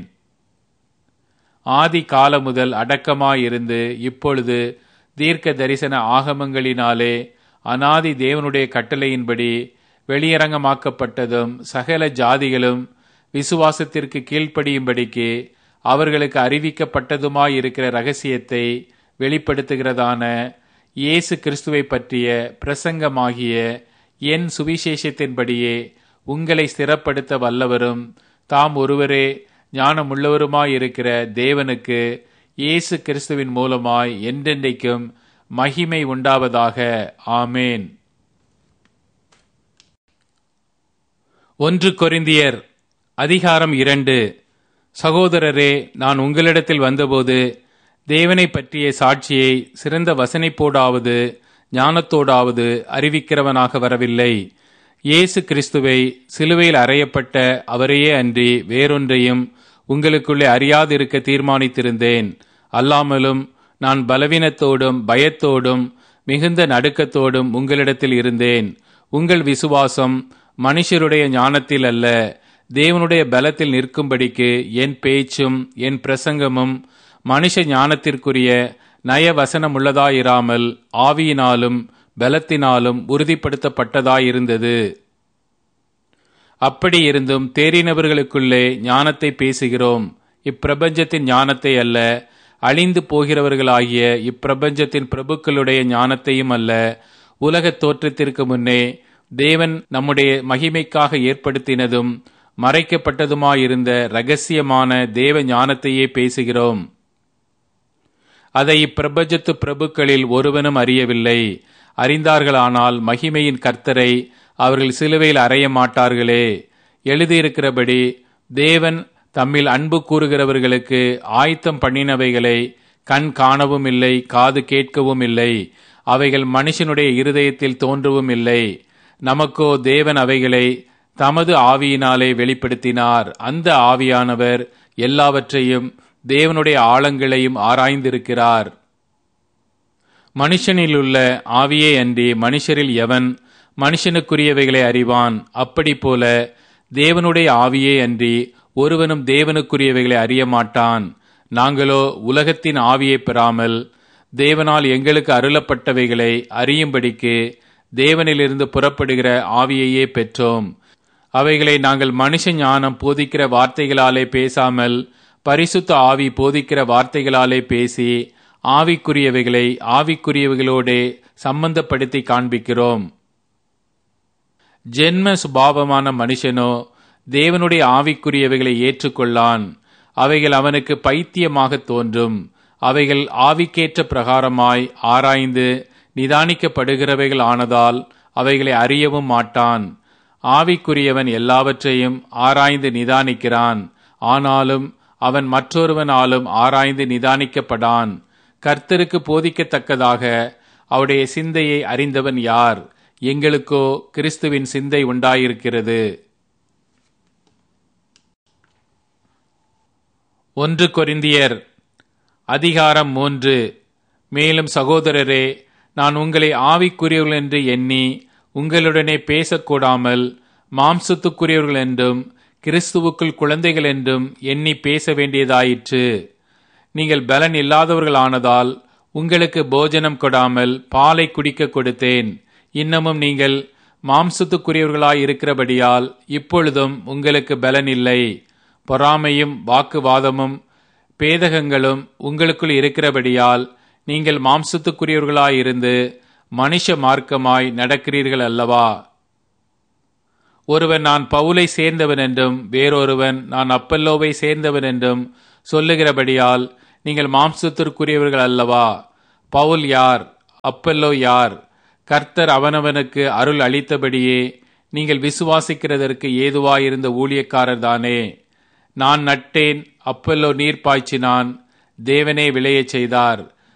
ஆதி காலம் முதல் அடக்கமாயிருந்து இப்பொழுது தீர்க்க தரிசன ஆகமங்களினாலே அநாதி தேவனுடைய கட்டளையின்படி வெளியரங்கமாக்கப்பட்டதும் சகல ஜாதிகளும் விசுவாசத்திற்கு கீழ்ப்படியும்படிக்கு அவர்களுக்கு அறிவிக்கப்பட்டதுமாயிருக்கிற இரகசியத்தை வெளிப்படுத்துகிறதான இயேசு கிறிஸ்துவை பற்றிய பிரசங்கமாகிய என் சுவிசேஷத்தின்படியே உங்களை ஸ்திரப்படுத்த வல்லவரும் தாம் ஒருவரே ஞானமுள்ளவருமாயிருக்கிற தேவனுக்கு இயேசு கிறிஸ்துவின் மூலமாய் என்றென்றைக்கும் மகிமை உண்டாவதாக. ஆமேன். 1 கொரிந்தியர் அதிகாரம் 2. சகோதரரே, நான் உங்களிடத்தில் வந்தபோது தேவனை பற்றிய சாட்சியை சிறந்த வசனைப்போடாவது ஞானத்தோடாவது அறிவிக்கிறவனாக வரவில்லை. இயேசு கிறிஸ்துவை சிலுவையில் அறையப்பட்ட அவரையே அன்றி வேறொன்றையும் உங்களுக்குள்ளே அறியாதிருக்க தீர்மானித்திருந்தேன். அல்லாமலும் நான் பலவீனத்தோடும் பயத்தோடும் மிகுந்த நடுக்கத்தோடும் உங்களிடத்தில் இருந்தேன். உங்கள் விசுவாசம் மனுஷருடைய ஞானத்தில் அல்ல, தேவனுடைய பலத்தில் நிற்கும்படிக்கு என் பேச்சும் என் பிரசங்கமும் மனுஷ ஞானத்திற்குரிய நயவசனமுள்ளதாயிராமல் ஆவியினாலும் பலத்தினாலும் உறுதிப்படுத்தப்பட்டதாயிருந்தது. அப்படி இருந்தும் தேறினவர்களுக்குள்ளே ஞானத்தை பேசுகிறோம். இப்பிரபஞ்சத்தின் ஞானத்தை அல்ல, அழிந்து போகிறவர்களாகிய இப்பிரபஞ்சத்தின் பிரபுக்களுடைய ஞானத்தையும் அல்ல. உலகத் தோற்றத்திற்கு முன்னே தேவன் நம்முடைய மகிமைக்காக ஏற்படுத்தினதும் மறைக்கப்பட்டதுமாயிருந்த இரகசியமான தேவ ஞானத்தையே பேசுகிறோம். அதை இப்பிரபஞ்சத்து பிரபுக்களில் ஒருவனும் அறியவில்லை. அறிந்தார்களானால் மகிமையின் கர்த்தரை அவர்கள் சிலுவையில் அறைய மாட்டார்களே. எழுதியிருக்கிறபடி தேவன் தம்மில் அன்பு கூறுகிறவர்களுக்கு ஆயத்தம் பண்ணினவைகளை கண் காணவும் இல்லை, காது கேட்கவும் இல்லை, அவைகள் மனுஷனுடைய இருதயத்தில் தோன்றவும் இல்லை. நமக்கோ தேவன் அவைகளை தமது ஆவியினாலே வெளிப்படுத்தினார். அந்த ஆவியானவர் எல்லாவற்றையும் தேவனுடைய ஆழங்களையும் ஆராய்ந்திருக்கிறார். மனுஷனிலுள்ள ஆவியே அன்றி மனுஷரில் எவன் மனுஷனுக்குரியவைகளை அறிவான்? அப்படி போல தேவனுடைய ஆவியே அன்றி ஒருவனும் தேவனுக்குரியவைகளை அறிய மாட்டான். நாங்களோ உலகத்தின் ஆவியை பெறாமல் தேவனால் எங்களுக்கு அருளப்பட்டவைகளை அறியும்படிக்கு தேவனிலிருந்து புறப்படுகிற ஆவியையே பெற்றோம். அவைகளை நாங்கள் மனுஷ ஞானம் போதிக்கிற வார்த்தைகளாலே பேசாமல் பரிசுத்த ஆவி போதிக்கிற வார்த்தைகளாலே பேசி ஆவிக்குரியவைகளை ஆவிக்குரியவைகளோடே சம்பந்தப்படுத்தி காண்பிக்கிறோம். ஜென்ம சுபாவமான மனுஷனோ தேவனுடைய ஆவிக்குரியவைகளை ஏற்றுக்கொள்ளான். அவைகள் அவனுக்கு பைத்தியமாக தோன்றும். அவைகள் ஆவிக்கேற்ற பிரகாரமாய் ஆராய்ந்து நிதானிக்கப்படுகிறவைகள் ஆனதால் அவைகளை அறியவும் மாட்டான். ஆவிக்குரியவன் எல்லாவற்றையும் ஆராய்ந்து நிதானிக்கிறான். ஆனாலும் அவன் மற்றொருவனாலும் ஆராய்ந்து நிதானிக்கப்படான். கர்த்தருக்கு போதிக்கத்தக்கதாக அவருடைய சிந்தையை அறிந்தவன் யார்? எங்களுக்கோ கிறிஸ்துவின் சிந்தை உண்டாயிருக்கிறது. 1 கொரிந்தியர் அதிகாரம் 3. மேலும் சகோதரரே, நான் உங்களை ஆவிக்குரியவர்கள் என்று எண்ணி உங்களுடனே பேசக்கூடாமல் மாம்சத்துக்குரியவர்கள் என்றும் கிறிஸ்துவுக்குள் குழந்தைகள் என்றும் எண்ணி பேச வேண்டியதாயிற்று. நீங்கள் பலன் இல்லாதவர்களானதால் உங்களுக்கு போஜனம் கொடாமல் பாலை குடிக்க கொடுத்தேன். இன்னமும் நீங்கள் மாம்சத்துக்குரியவர்களாயிருக்கிறபடியால் இப்பொழுதும் உங்களுக்கு பலன் இல்லை. பொறாமையும் வாக்குவாதமும் பேதகங்களும் உங்களுக்குள் இருக்கிறபடியால் நீங்கள் மாம்சத்துக்குரியவர்களாயிருந்து மனுஷ மார்க்கமாய் நடக்கிறீர்கள் அல்லவா? ஒருவன் நான் பவுலை சேர்ந்தவன் என்றும் வேறொருவன் நான் அப்பல்லோவை சேர்ந்தவன் என்றும் சொல்லுகிறபடியால் நீங்கள் மாம்சத்திற்குரியவர்கள் அல்லவா? பவுல் யார்? அப்பல்லோ யார்? கர்த்தர் அவனவனுக்கு அருள் அளித்தபடியே நீங்கள் விசுவாசிக்கிறதற்கு ஏதுவாயிருந்த ஊழியக்காரர் தானே. நான் நட்டேன், அப்பல்லோ நீர் பாய்ச்சினான், தேவனே விளையச் செய்தார்.